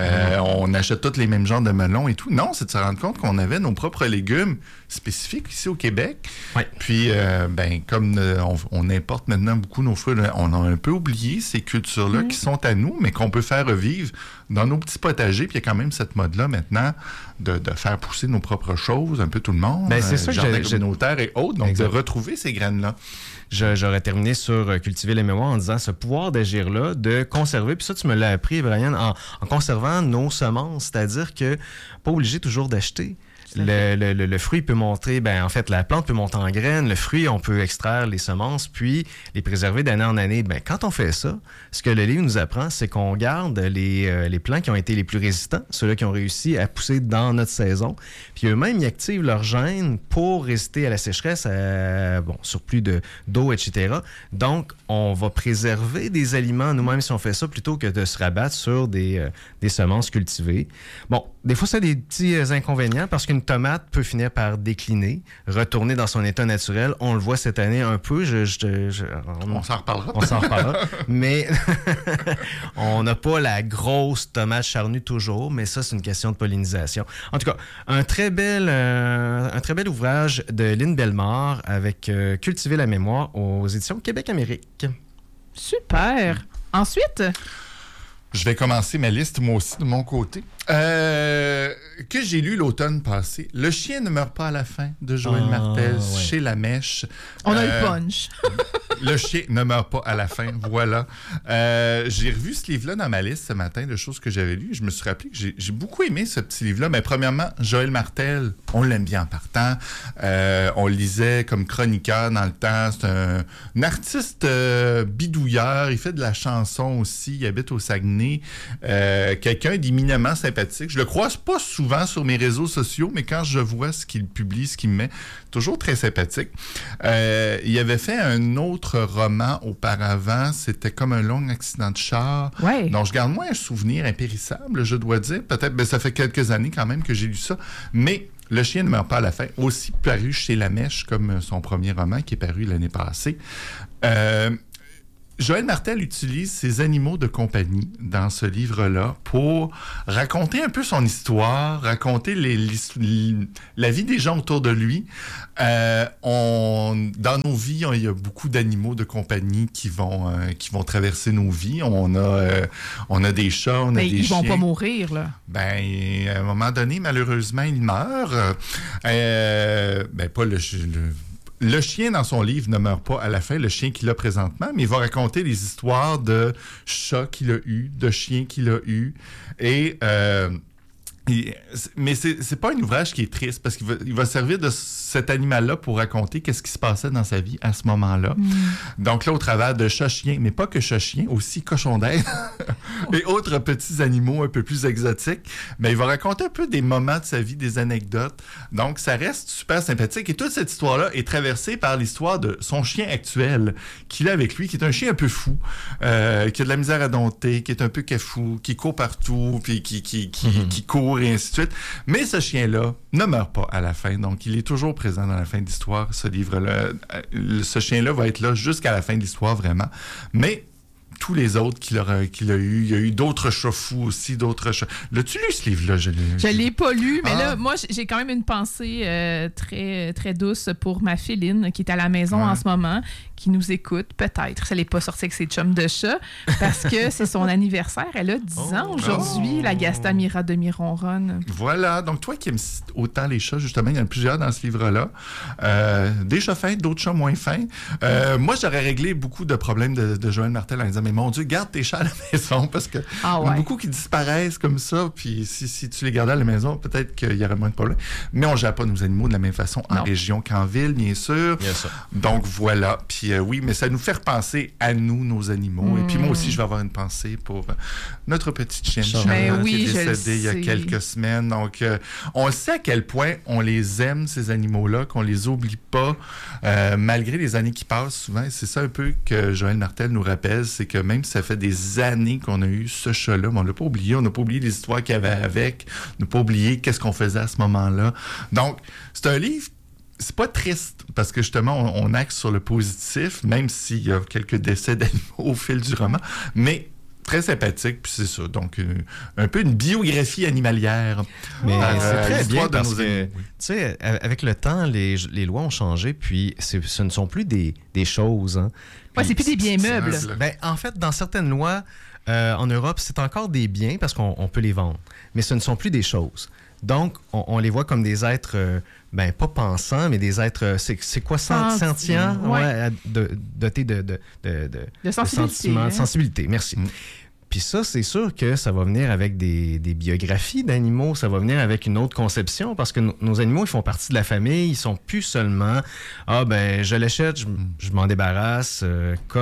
Speaker 9: on achète tous les mêmes genres de melons et tout. Non, c'est de se rendre compte qu'on avait nos propres légumes spécifiques ici au Québec.
Speaker 8: Ouais.
Speaker 9: Puis, comme on importe maintenant beaucoup nos fruits, on a un peu oublié ces cultures-là qui sont à nous, mais qu'on peut faire revivre dans nos petits potagers. Puis, il y a quand même cette mode-là maintenant de faire pousser nos propres choses, un peu tout le monde.
Speaker 8: C'est ça,
Speaker 9: jardin communautaire et autres. Donc, de retrouver ces graines-là.
Speaker 8: J'aurais terminé sur cultiver les mémoires en disant ce pouvoir d'agir-là, de conserver, puis ça, tu me l'as appris, Brian, en conservant nos semences, c'est-à-dire que pas obligé toujours d'acheter. Le fruit peut monter, en fait, la plante peut monter en graines, le fruit, on peut extraire les semences, puis les préserver d'année en année. Quand on fait ça, ce que le livre nous apprend, c'est qu'on garde les plants qui ont été les plus résistants, ceux-là qui ont réussi à pousser dans notre saison, puis eux-mêmes, ils activent leurs gènes pour résister à la sécheresse, surplus d'eau, etc. Donc, on va préserver des aliments nous-mêmes si on fait ça, plutôt que de se rabattre sur des semences cultivées. Bon, des fois, ça a des petits inconvénients, parce qu'une tomate peut finir par décliner, retourner dans son état naturel. On le voit cette année un peu.
Speaker 9: On s'en reparlera.
Speaker 8: On s'en reparlera. Mais on n'a pas la grosse tomate charnue toujours, mais ça, c'est une question de pollinisation. En tout cas, un très bel ouvrage de Lynn Bellemare avec Cultiver la mémoire aux éditions Québec-Amérique.
Speaker 2: Super. Ensuite...
Speaker 9: Je vais commencer ma liste, moi aussi, de mon côté. Que j'ai lu l'automne passé. Le chien ne meurt pas à la fin, de Joël Martel, chez La Mèche.
Speaker 2: On a eu punch.
Speaker 9: Le chien ne meurt pas à la fin, voilà. J'ai revu ce livre-là dans ma liste ce matin de choses que j'avais lues. Je me suis rappelé que j'ai beaucoup aimé ce petit livre-là. Mais premièrement, Joël Martel, on l'aime bien en partant. On le lisait comme chroniqueur dans le temps. C'est un artiste bidouilleur. Il fait de la chanson aussi. Il habite au Saguenay. Quelqu'un d'éminemment sympathique. Je le croise pas souvent sur mes réseaux sociaux, mais quand je vois ce qu'il publie, ce qu'il met, toujours très sympathique. Il avait fait un autre roman auparavant. C'était comme un long accident de char.
Speaker 2: Ouais.
Speaker 9: Donc, je garde moins un souvenir impérissable, je dois dire. Peut-être, ça fait quelques années quand même que j'ai lu ça. Mais Le chien ne meurt pas à la fin, aussi paru chez La Mèche, comme son premier roman qui est paru l'année passée. Joël Martel utilise ses animaux de compagnie dans ce livre-là pour raconter un peu son histoire, raconter la vie des gens autour de lui. Dans nos vies, il y a beaucoup d'animaux de compagnie qui vont traverser nos vies. On a des chats, on a des chiens.
Speaker 2: Ils vont pas mourir, là.
Speaker 9: À un moment donné, malheureusement, ils meurent. Pas le chien, dans son livre, ne meurt pas à la fin, le chien qu'il a présentement, mais il va raconter les histoires de chats qu'il a eu, de chiens qu'il a eu. Mais c'est pas un ouvrage qui est triste, parce qu'il va servir de cet animal-là pour raconter qu'est-ce qui se passait dans sa vie à ce moment-là. Donc là, au travers de chat-chien, mais pas que chat-chien, aussi cochon d'Inde et autres petits animaux un peu plus exotiques, mais il va raconter un peu des moments de sa vie, des anecdotes. Donc, ça reste super sympathique. Et toute cette histoire-là est traversée par l'histoire de son chien actuel qu'il a avec lui, qui est un chien un peu fou, qui a de la misère à dompter, qui est un peu cafou, qui court partout, puis qui court et ainsi de suite. Mais ce chien-là ne meurt pas à la fin, donc il est toujours présent dans la fin de l'histoire, ce livre-là. Ce chien-là va être là jusqu'à la fin de l'histoire, vraiment. Mais tous les autres qu'il a eu, il y a eu d'autres chats fous aussi, d'autres chats... L'as-tu lu, ce livre-là? Je
Speaker 2: l'ai pas lu, mais là, moi, j'ai quand même une pensée très, très douce pour ma Féline, qui est à la maison en ce moment, qui nous écoute, peut-être. Elle n'est pas sortie avec ses chums de chat, parce que c'est son anniversaire. Elle a 10 ans aujourd'hui, la Gastamira de Mironronne.
Speaker 9: Voilà. Donc, toi qui aimes autant les chats, justement, il y en a plusieurs dans ce livre-là. Des chats fins, d'autres chats moins fins. Moi, j'aurais réglé beaucoup de problèmes de Joël Martel en disant, mais mon Dieu, garde tes chats à la maison, parce que y en a beaucoup qui disparaissent comme ça, puis si tu les gardais à la maison, peut-être qu'il y aurait moins de problèmes. Mais on ne gère pas nos animaux de la même façon en région qu'en ville, bien sûr. Yes. Donc, voilà. Puis oui, mais ça nous fait repenser à nous, nos animaux. Et puis moi aussi, je vais avoir une pensée pour notre petite chienne Charlotte, qui est décédée il y a quelques semaines. Donc, on sait à quel point on les aime, ces animaux-là, qu'on les oublie pas, malgré les années qui passent souvent. Et c'est ça un peu que Joël Martel nous rappelle, c'est que même si ça fait des années qu'on a eu ce chat-là, mais on l'a pas oublié. On n'a pas oublié les histoires qu'il y avait avec. On n'a pas oublié qu'est-ce qu'on faisait à ce moment-là. Donc, c'est un livre. C'est pas triste, parce que justement, on axe sur le positif, même s'il y a quelques décès d'animaux au fil du roman, mais très sympathique, puis c'est ça. Donc, un peu une biographie animalière.
Speaker 8: Mais c'est très bien, parce que, tu sais, avec le temps, les lois ont changé, puis ce ne sont plus des choses. Hein.
Speaker 2: Ouais, c'est plus des biens meubles.
Speaker 8: En fait, dans certaines lois, en Europe, c'est encore des biens, parce qu'on peut les vendre, mais ce ne sont plus des choses. Donc, on les voit comme des êtres, pas pensants, mais des êtres, c'est quoi, sentients? Dotés de sentiments, de sensibilité. Merci. Puis ça, c'est sûr que ça va venir avec des biographies d'animaux, ça va venir avec une autre conception, parce que nos animaux, ils font partie de la famille, ils sont plus seulement « je l'achète, je m'en débarrasse comme... »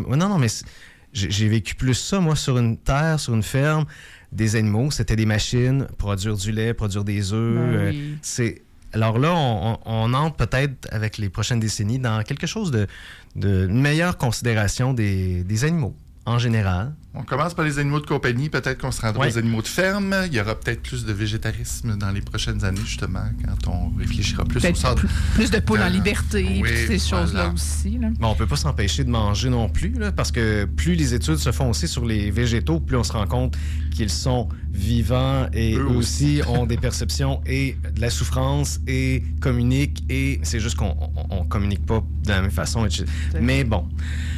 Speaker 8: Non, mais j'ai vécu plus ça, moi, sur une terre, sur une ferme. Des animaux, c'était des machines, produire du lait, produire des œufs. Alors là, on entre peut-être avec les prochaines décennies dans quelque chose de meilleure considération des animaux en général.
Speaker 9: On commence par les animaux de compagnie, peut-être qu'on se rendra aux animaux de ferme. Il y aura peut-être plus de végétarisme dans les prochaines années, justement, quand on réfléchira plus au sort.
Speaker 2: Plus de poules en liberté, toutes ces choses-là aussi. Là.
Speaker 8: Mais on ne peut pas s'empêcher de manger non plus, là, parce que plus les études se font aussi sur les végétaux, plus on se rend compte qu'ils sont vivants et eux aussi ont des perceptions et de la souffrance et communiquent. Et c'est juste qu'on ne communique pas de la même façon. Etc. Mais bon...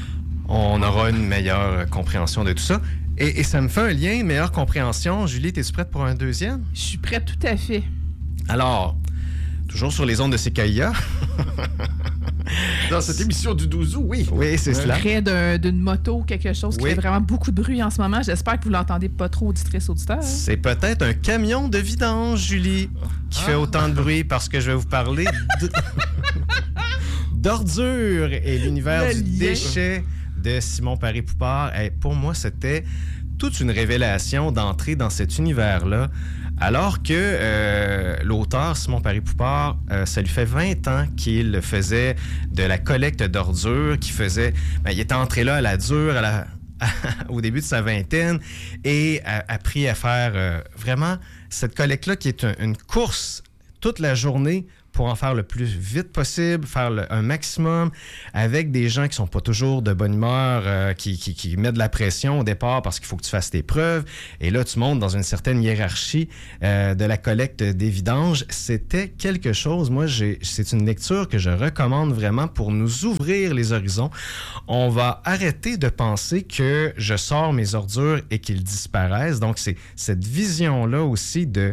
Speaker 8: On aura une meilleure compréhension de tout ça. Et ça me fait un lien, une meilleure compréhension. Julie, es-tu prête pour un deuxième?
Speaker 2: Je suis prête, tout à fait.
Speaker 8: Alors, toujours sur les ondes de CKIA.
Speaker 9: Dans cette émission du 12 août, oui.
Speaker 8: Oui, c'est cela.
Speaker 2: Près d'une moto, quelque chose qui fait vraiment beaucoup de bruit en ce moment. J'espère que vous l'entendez pas trop, auditrices, auditeurs.
Speaker 8: C'est peut-être un camion de vidange, Julie, qui fait autant de bruit parce que je vais vous parler d'ordures et l'univers du déchet de Simon Paris-Poupard. Et pour moi, c'était toute une révélation d'entrer dans cet univers-là, alors que l'auteur, Simon Paris-Poupard, ça lui fait 20 ans qu'il faisait de la collecte d'ordures, il était entré là à la dure, au début de sa vingtaine, et a appris à faire vraiment cette collecte-là qui est une course toute la journée pour en faire le plus vite possible, faire un maximum avec des gens qui sont pas toujours de bonne humeur, qui mettent de la pression au départ parce qu'il faut que tu fasses tes preuves. Et là, tu montes dans une certaine hiérarchie de la collecte des vidanges. C'était quelque chose, moi, c'est une lecture que je recommande vraiment pour nous ouvrir les horizons. On va arrêter de penser que je sors mes ordures et qu'ils disparaissent. Donc, c'est cette vision-là aussi de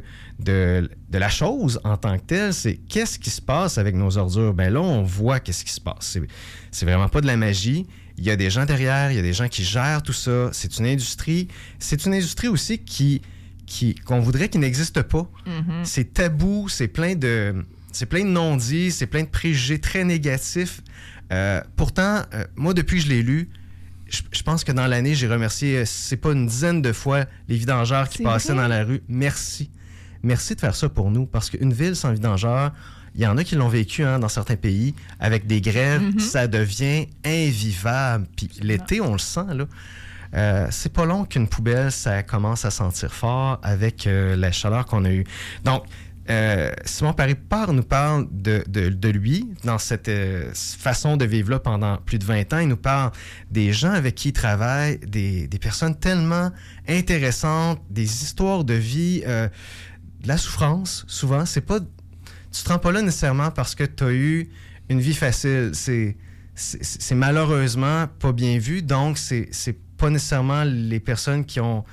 Speaker 8: la chose en tant que telle, c'est qu'est-ce qui se passe avec nos ordures? Ben là, on voit qu'est-ce qui se passe. C'est vraiment pas de la magie. Il y a des gens derrière, il y a des gens qui gèrent tout ça. C'est une industrie. C'est une industrie aussi qu'on voudrait qu'il n'existe pas. Mm-hmm. C'est tabou, c'est plein de non-dits, c'est plein de préjugés très négatifs. Pourtant, moi, depuis que je l'ai lu, je pense que dans l'année, j'ai remercié, c'est pas une dizaine de fois, les vidangeurs qui passaient dans la rue. Merci. Merci de faire ça pour nous, parce qu'une ville sans vidangeurs, il y en a qui l'ont vécu dans certains pays, avec des grèves, ça devient invivable. Puis l'été, on le sent, là. C'est pas long qu'une poubelle, ça commence à sentir fort avec la chaleur qu'on a eue. Donc, Simon Paris-Poupard nous parle de lui, dans cette façon de vivre-là pendant plus de 20 ans. Il nous parle des gens avec qui il travaille, des personnes tellement intéressantes, des histoires de vie, de la souffrance, souvent. Tu te rends pas là nécessairement parce que tu as eu une vie facile. C'est malheureusement pas bien vu, donc c'est pas nécessairement les personnes qui ont...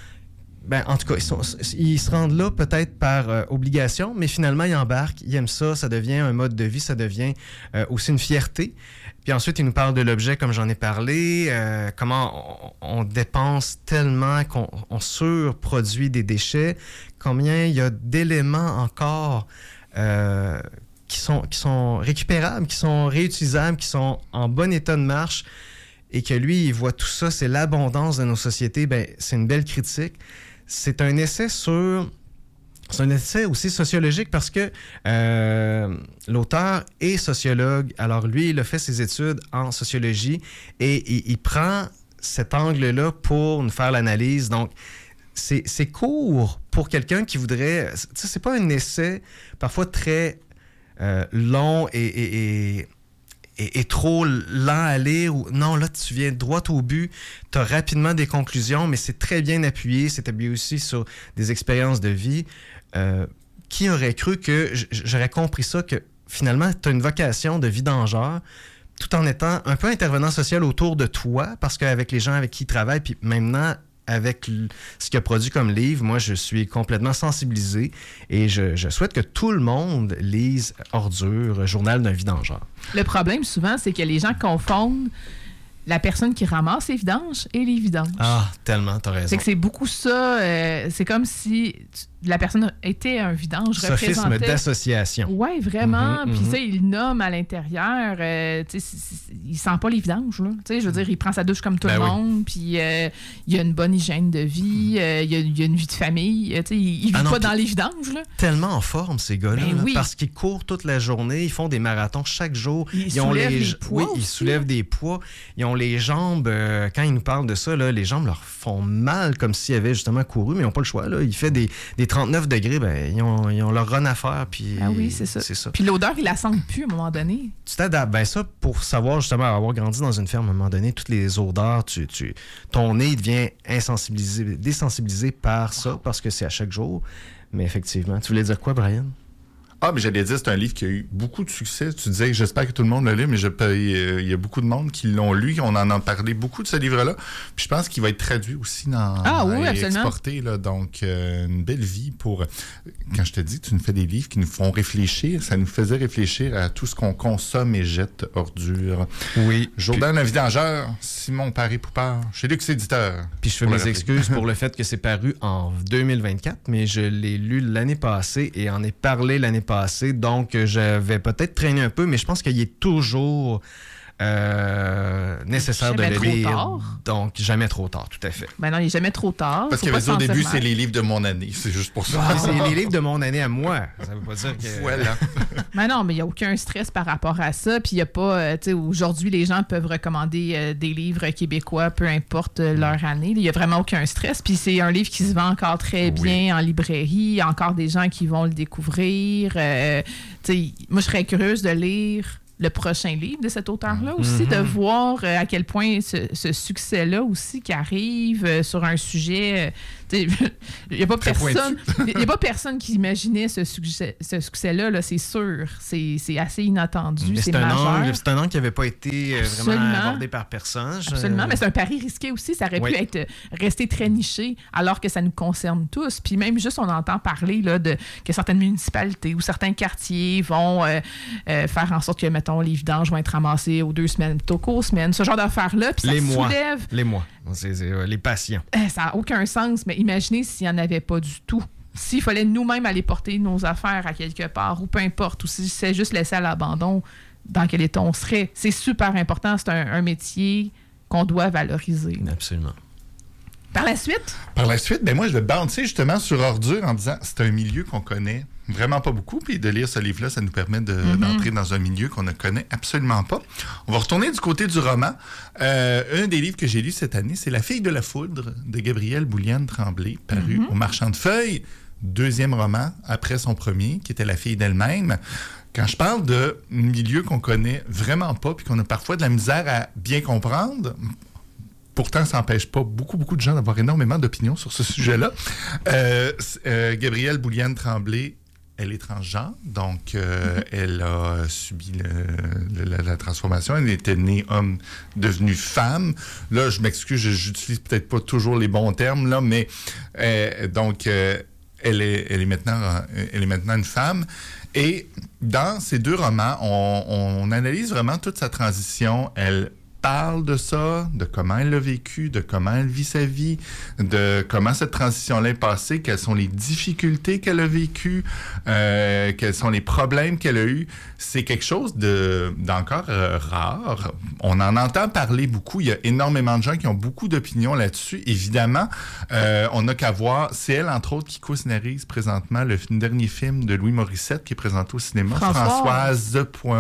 Speaker 8: en tout cas, ils se rendent là peut-être par obligation, mais finalement, ils embarquent, ils aiment ça, ça devient un mode de vie, ça devient aussi une fierté. Puis ensuite, ils nous parlent de l'objet, comme j'en ai parlé, comment on dépense tellement, qu'on surproduit des déchets, combien il y a d'éléments encore qui sont récupérables, qui sont réutilisables, qui sont en bon état de marche, et que lui, il voit tout ça, c'est l'abondance de nos sociétés, c'est une belle critique. C'est un essai aussi sociologique parce que l'auteur est sociologue. Alors lui, il a fait ses études en sociologie et il prend cet angle-là pour nous faire l'analyse. Donc, c'est court pour quelqu'un qui voudrait... Tu sais, c'est pas un essai parfois très long et trop lent à lire. Non, là, tu viens droit au but. Tu as rapidement des conclusions, mais c'est très bien appuyé. C'est appuyé aussi sur des expériences de vie. Qui aurait cru que j'aurais compris ça, que finalement, tu as une vocation de vidangeur, tout en étant un peu intervenant social autour de toi, parce qu'avec les gens avec qui il travaille, puis maintenant, avec ce qu'il a produit comme livre, moi, je suis complètement sensibilisé et je souhaite que tout le monde lise Ordures, Journal d'un vidangeur.
Speaker 2: Le problème, souvent, c'est que les gens confondent la personne qui ramasse les vidanges et les vidanges.
Speaker 8: Ah, tellement, t'as raison.
Speaker 2: C'est que c'est beaucoup ça. C'est comme si la personne était un vidange.
Speaker 8: Sophisme d'association.
Speaker 2: Oui, vraiment. Puis ça, il nomme à l'intérieur. Il sent pas les vidanges. Là. Je veux dire, il prend sa douche comme tout le monde. Puis il a une bonne hygiène de vie. Il a une vie de famille. Il vit pas dans les vidanges. Là.
Speaker 8: Tellement en forme, ces gars-là. Parce qu'ils courent toute la journée. Ils font des marathons chaque jour.
Speaker 2: Ils soulèvent des poids.
Speaker 8: Oui, ils soulèvent des poids. Ils ont les jambes, quand ils nous parlent de ça, là, les jambes leur font mal comme s'ils avaient justement couru, mais ils n'ont pas le choix. Là. Il fait des 39 degrés, ils ont leur run à faire. Puis,
Speaker 2: oui, c'est ça. Puis l'odeur, ils la sentent plus à un moment donné.
Speaker 8: Tu t'adaptes. Ça, pour savoir justement avoir grandi dans une ferme, à un moment donné, toutes les odeurs, ton nez devient désensibilisé par ça, parce que c'est à chaque jour. Mais effectivement, tu voulais dire quoi, Brian?
Speaker 9: mais j'allais dire, c'est un livre qui a eu beaucoup de succès. Tu disais, j'espère que tout le monde l'a lu, mais il y a beaucoup de monde qui l'ont lu. On en a parlé beaucoup de ce livre-là. Puis je pense qu'il va être traduit aussi exporté. Là, donc, une belle vie pour... Quand je te dis, tu nous fais des livres qui nous font réfléchir, ça nous faisait réfléchir à tout ce qu'on consomme et jette ordures.
Speaker 8: Oui.
Speaker 9: Jourdain le Vidangeur, Simon Paré-Poupard, chez Lux Éditeur.
Speaker 8: Puis je fais mes excuses pour le fait que c'est paru en 2024, mais je l'ai lu l'année passée et en ai parlé l'année passée, donc j'avais peut-être traîné un peu, mais je pense qu'il est toujours nécessaire de le lire. Donc, jamais trop tard, tout à fait.
Speaker 2: Ben non, il n'est jamais trop tard.
Speaker 9: Parce qu'il avait dit au début, c'est les livres de mon année. C'est juste pour ça.
Speaker 8: C'est les livres de mon année à moi. Ça veut pas dire que...
Speaker 9: Voilà.
Speaker 2: Ben non, mais il n'y a aucun stress par rapport à ça. Puis il n'y a pas... tu sais, aujourd'hui, les gens peuvent recommander des livres québécois, peu importe leur année. Il n'y a vraiment aucun stress. Puis c'est un livre qui se vend encore très bien en librairie. Il y a encore des gens qui vont le découvrir. Tu sais, moi, je serais curieuse de lire le prochain livre de cet auteur-là aussi, de voir à quel point ce succès-là aussi qui arrive sur un sujet... Il n'y a pas personne qui imaginait ce succès-là, là, c'est sûr. C'est assez inattendu, c'est majeur.
Speaker 8: C'est un angle qui n'avait pas été vraiment abordé par personne.
Speaker 2: Absolument, mais c'est un pari risqué aussi. Ça aurait pu être resté très niché alors que ça nous concerne tous. Puis même juste, on entend parler là, que certaines municipalités ou certains quartiers vont faire en sorte que, mettons, les vidanges vont être ramassés aux 2 semaines plutôt qu'aux semaines. Ce genre d'affaires-là, puis ça soulève...
Speaker 8: Les mois. C'est les patients.
Speaker 2: Ça n'a aucun sens, mais imaginez s'il n'y en avait pas du tout. S'il fallait nous-mêmes aller porter nos affaires à quelque part, ou peu importe, ou si c'est juste laissé à l'abandon, dans quel état on serait. C'est super important. C'est un métier qu'on doit valoriser.
Speaker 8: Absolument.
Speaker 2: Par la suite?
Speaker 9: Par la suite, moi, je vais bouncer justement sur Ordure en disant c'est un milieu qu'on connaît vraiment pas beaucoup, puis de lire ce livre-là, ça nous permet d'entrer dans un milieu qu'on ne connaît absolument pas. On va retourner du côté du roman. Un des livres que j'ai lu cette année, c'est La fille de la foudre de Gabrielle Bouliane-Tremblay, paru au Marchand de Feuilles. 2e roman après son premier, qui était La fille d'elle-même. Quand je parle de milieu qu'on connaît vraiment pas, puis qu'on a parfois de la misère à bien comprendre... Pourtant, ça n'empêche pas beaucoup de gens d'avoir énormément d'opinions sur ce sujet-là. Gabrielle Bouliane-Tremblay, elle est transgenre, donc elle a subi la transformation. Elle était née homme, devenue femme. Là, je m'excuse, j'utilise peut-être pas toujours les bons termes, là, mais donc elle est maintenant une femme. Et dans ces 2 romans, on analyse vraiment toute sa transition. Elle parle de ça, de comment elle l'a vécu, de comment elle vit sa vie, de comment cette transition-là est passée, quelles sont les difficultés qu'elle a vécues, quels sont les problèmes qu'elle a eus. C'est quelque chose d'encore rare. On en entend parler beaucoup. Il y a énormément de gens qui ont beaucoup d'opinions là-dessus. Évidemment, on n'a qu'à voir. C'est elle, entre autres, qui co-scénarise présentement le dernier film de Louis Morissette qui est présenté au cinéma. Françoise.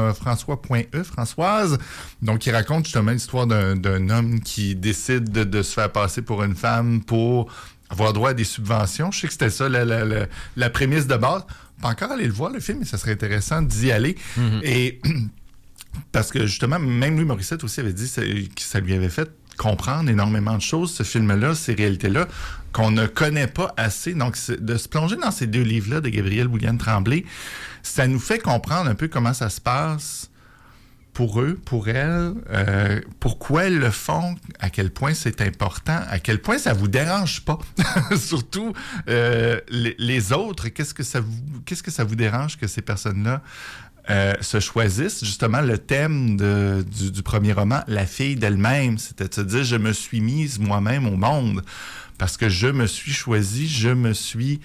Speaker 9: Donc, qui raconte justement l'histoire d'un homme qui décide de se faire passer pour une femme pour avoir droit à des subventions. Je sais que c'était ça la prémisse de base. Pas encore aller le voir, le film, mais ça serait intéressant d'y aller. Et parce que justement, même Louis Morissette aussi avait dit que ça lui avait fait comprendre énormément de choses, ce film-là, ces réalités-là, qu'on ne connaît pas assez. Donc, de se plonger dans ces 2 livres-là de Gabrielle Bouliane-Tremblay, ça nous fait comprendre un peu comment ça se passe pour eux, pour elles, pourquoi elles le font, à quel point c'est important, à quel point ça vous dérange pas. Surtout les autres, qu'est-ce que ça vous dérange que ces personnes-là se choisissent? Justement, le thème du premier roman, La fille d'elle-même, c'était de se dire, je me suis mise moi-même au monde parce que je me suis choisie, je me suis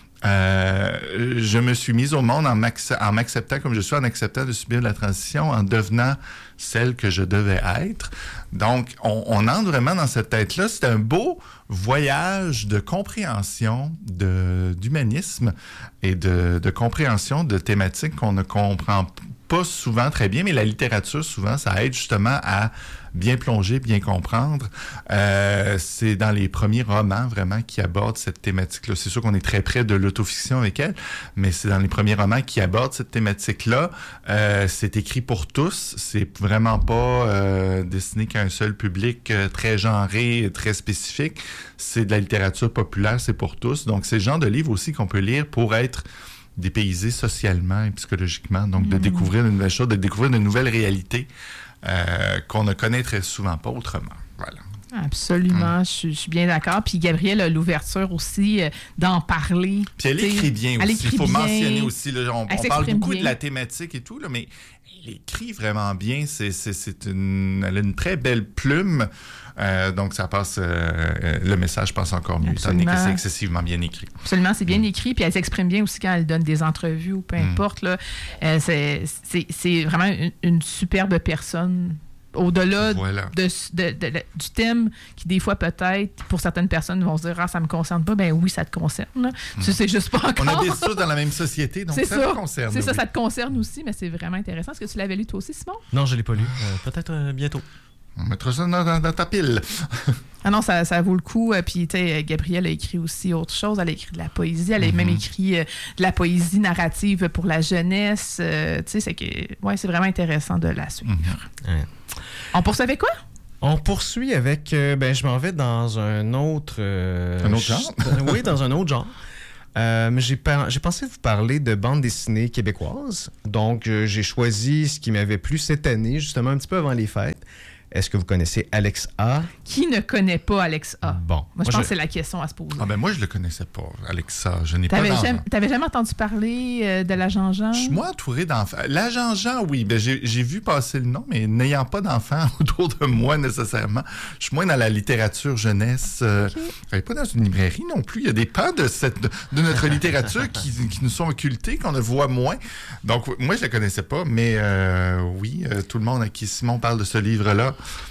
Speaker 9: mise au monde en m'acceptant comme je suis, en acceptant de subir la transition, en devenant celle que je devais être. Donc, on entre vraiment dans cette tête-là. C'est un beau voyage de compréhension d'humanisme et de compréhension de thématiques qu'on ne comprend pas souvent très bien, mais la littérature, souvent, ça aide justement à bien plonger, bien comprendre. C'est dans les premiers romans, vraiment, qui abordent cette thématique-là. C'est sûr qu'on est très près de l'autofiction avec elle, mais c'est dans les premiers romans qui abordent cette thématique-là. C'est écrit pour tous. C'est vraiment pas destiné qu'à un seul public très genré, très spécifique. C'est de la littérature populaire, c'est pour tous. Donc, c'est le genre de livre aussi qu'on peut lire pour être dépaysé socialement et psychologiquement. Donc, de découvrir de nouvelles choses, de découvrir de nouvelles réalités qu'on ne connaîtrait souvent pas autrement. Voilà.
Speaker 2: Absolument, je suis bien d'accord. Puis Gabrielle a l'ouverture aussi d'en parler.
Speaker 9: Puis elle écrit bien aussi. Il faut mentionner aussi, là, on parle beaucoup de la thématique et tout, là, mais elle écrit vraiment bien. Elle a une très belle plume. Donc, ça passe. Le message passe encore mieux, étant donné que c'est excessivement bien écrit.
Speaker 2: Absolument, c'est bien écrit. Puis elle s'exprime bien aussi quand elle donne des entrevues ou peu importe. Là, c'est vraiment une superbe personne. Au-delà du thème qui, des fois, peut-être, pour certaines personnes, vont se dire « Ah, ça me concerne pas. » Ben oui, ça te concerne. Tu sais juste pas encore.
Speaker 9: On a des choses dans la même société, donc ça te concerne.
Speaker 2: C'est ça, ça te concerne aussi, mais c'est vraiment intéressant. Est-ce que tu l'avais lu toi aussi, Simon?
Speaker 8: Non, je l'ai pas lu. Peut-être bientôt.
Speaker 9: On mettra ça dans ta pile.
Speaker 2: Ah non, ça vaut le coup. Puis, tu sais, Gabrielle a écrit aussi autre chose. Elle a écrit de la poésie. Elle a même écrit de la poésie narrative pour la jeunesse. Tu sais, c'est vraiment intéressant de la suivre.
Speaker 8: Ouais.
Speaker 2: On poursuit avec quoi?
Speaker 8: On poursuit avec... je m'en vais dans un autre...
Speaker 9: un autre genre?
Speaker 8: Oui, dans un autre genre. Mais j'ai pensé vous parler de bande dessinée québécoise. Donc, j'ai choisi ce qui m'avait plu cette année, justement un petit peu avant les fêtes. Est-ce que vous connaissez Alex A?
Speaker 2: Qui ne connaît pas Alex A?
Speaker 8: Bon.
Speaker 2: Moi, je pense que c'est la question à se poser.
Speaker 9: Ah ben moi, je le connaissais pas, Alex A. Je n'ai pas d'enfant.
Speaker 2: T'avais jamais entendu parler de la Jean-Jean?
Speaker 9: Je suis moins entouré d'enfants. La Jean-Jean, oui. Ben, j'ai vu passer le nom, mais n'ayant pas d'enfants autour de moi nécessairement. Je suis moins dans la littérature jeunesse. Pas dans une librairie non plus. Il y a des pans de notre littérature qui nous sont occultés, qu'on ne voit moins. Donc, moi, je ne la connaissais pas, mais oui, tout le monde à qui Simon parle de ce livre-là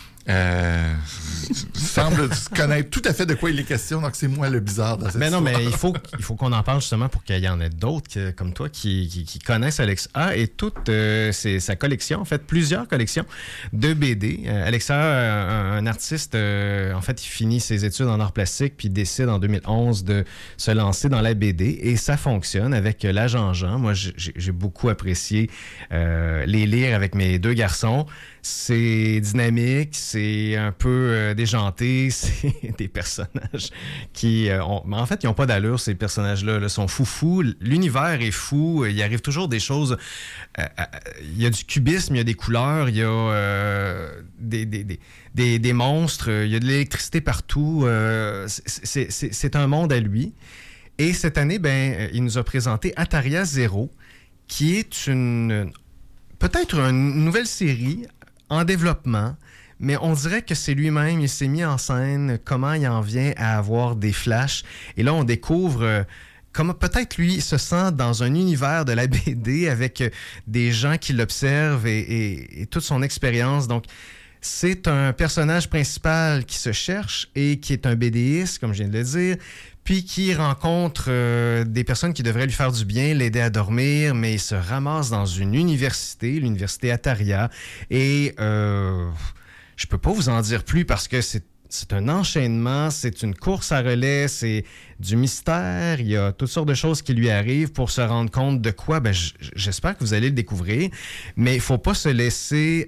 Speaker 9: semble connaître tout à fait de quoi il est question, donc c'est moi le bizarre dans cette histoire.
Speaker 8: Non, mais il faut qu'on en parle justement pour qu'il y en ait d'autres comme toi qui connaissent Alex A et toute sa collection, en fait plusieurs collections de BD. Alex A, un artiste, en fait il finit ses études en arts plastiques puis décide en 2011 de se lancer dans la BD et ça fonctionne avec la Jean-Jean. Moi j'ai beaucoup apprécié les lire avec mes deux garçons. C'est dynamique, c'est un peu déjanté, c'est des personnages qui... en fait, ils n'ont pas d'allure, ces personnages-là. Ils sont foufous, l'univers est fou, il arrive toujours des choses... il y a du cubisme, il y a des couleurs, il y a des monstres, il y a de l'électricité partout. C'est un monde à lui. Et cette année, il nous a présenté Ataria Zero, qui est peut-être une nouvelle série en développement, mais on dirait que c'est lui-même, il s'est mis en scène, comment il en vient à avoir des flashs. Et là, on découvre comment peut-être lui se sent dans un univers de la BD avec des gens qui l'observent et toute son expérience. Donc, c'est un personnage principal qui se cherche et qui est un BDiste, comme je viens de le dire, puis qui rencontre des personnes qui devraient lui faire du bien, l'aider à dormir, mais il se ramasse dans une université, l'université Ataria, et je peux pas vous en dire plus parce que c'est un enchaînement, c'est une course à relais, c'est du mystère, il y a toutes sortes de choses qui lui arrivent pour se rendre compte de quoi. J'espère que vous allez le découvrir, mais il faut pas se laisser,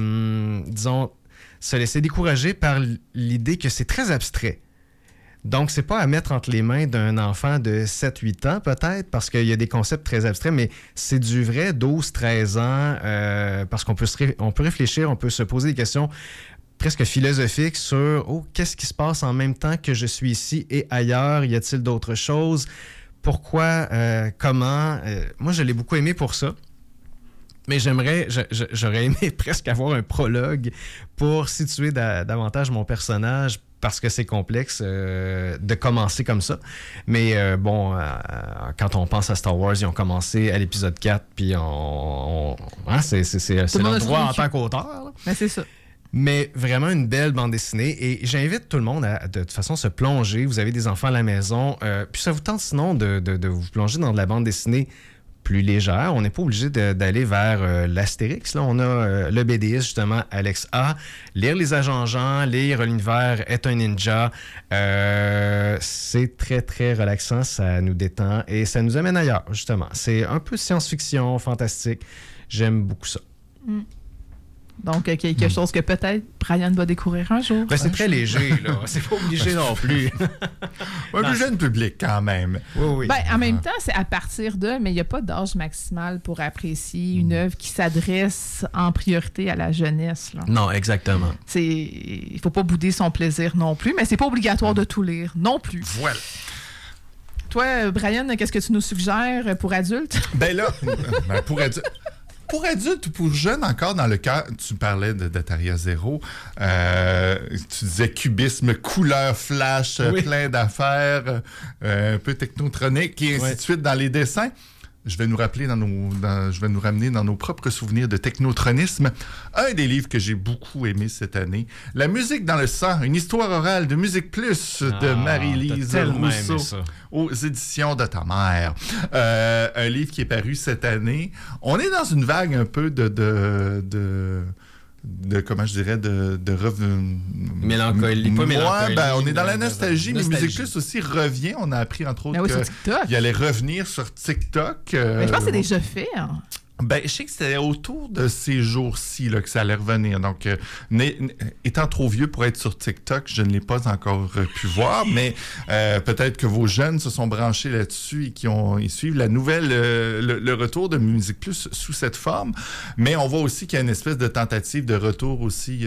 Speaker 8: se laisser décourager par l'idée que c'est très abstrait. Donc, c'est pas à mettre entre les mains d'un enfant de 7-8 ans, peut-être, parce qu'il y a des concepts très abstraits, mais c'est du vrai 12-13 ans, parce qu'on peut réfléchir, on peut se poser des questions presque philosophiques sur qu'est-ce qui se passe en même temps que je suis ici et ailleurs? Y a-t-il d'autres choses? Pourquoi? Comment? Moi, je l'ai beaucoup aimé pour ça. Mais j'aurais aimé presque avoir un prologue pour situer davantage mon personnage, parce que c'est complexe de commencer comme ça. Mais quand on pense à Star Wars, ils ont commencé à l'épisode 4, puis c'est leur droit en tant qu'auteur.
Speaker 2: Ben, c'est ça.
Speaker 8: Mais vraiment une belle bande dessinée. Et j'invite tout le monde à, de toute façon, se plonger. Vous avez des enfants à la maison. Puis ça vous tente sinon de vous plonger dans de la bande dessinée plus légère. On n'est pas obligé d'aller vers l'Astérix. Là, on a le BDiste, justement, Alex A. Lire Les Agents Jean, lire L'univers est un ninja. C'est très, très relaxant. Ça nous détend et ça nous amène ailleurs, justement. C'est un peu science-fiction, fantastique. J'aime beaucoup ça.
Speaker 2: Donc, quelque chose que peut-être Brian va découvrir un jour.
Speaker 8: Ben, c'est très léger, là. C'est pas obligé non plus.
Speaker 9: Un plus jeune public, quand même.
Speaker 8: Oui.
Speaker 2: Ben, en même temps, c'est à partir de, mais il n'y a pas d'âge maximal pour apprécier une œuvre qui s'adresse en priorité à la jeunesse. Là.
Speaker 8: Non, exactement.
Speaker 2: Il ne faut pas bouder son plaisir non plus, mais c'est pas obligatoire de tout lire non plus.
Speaker 9: Voilà.
Speaker 2: Toi, Brian, qu'est-ce que tu nous suggères pour adultes?
Speaker 9: Ben là, pour adultes. Pour adultes ou pour jeunes, encore dans le cas, tu parlais de Daria Zéro, tu disais cubisme, couleur flash, plein d'affaires, un peu technotronique et ainsi de suite dans les dessins. Je vais nous ramener dans nos propres souvenirs de technotronisme. Un des livres que j'ai beaucoup aimé cette année, La musique dans le sang, une histoire orale de Musique Plus de Marie-Lise Rousseau aux éditions de ta mère. Un livre qui est paru cette année. On est dans une vague un peu de comment je dirais, de
Speaker 8: mélancolie, pas mélancolie.
Speaker 9: Ben, on est dans la nostalgie, mais Musique Plus aussi revient. On a appris, entre autres, qu'il allait revenir sur TikTok.
Speaker 2: Mais je pense que c'est déjà fait. Hein.
Speaker 9: Ben, je sais que c'était autour de ces jours-ci là, que ça allait revenir. Donc, étant trop vieux pour être sur TikTok, je ne l'ai pas encore pu voir, mais peut-être que vos jeunes se sont branchés là-dessus et ils suivent la nouvelle, le retour de Musique Plus sous cette forme. Mais on voit aussi qu'il y a une espèce de tentative de retour aussi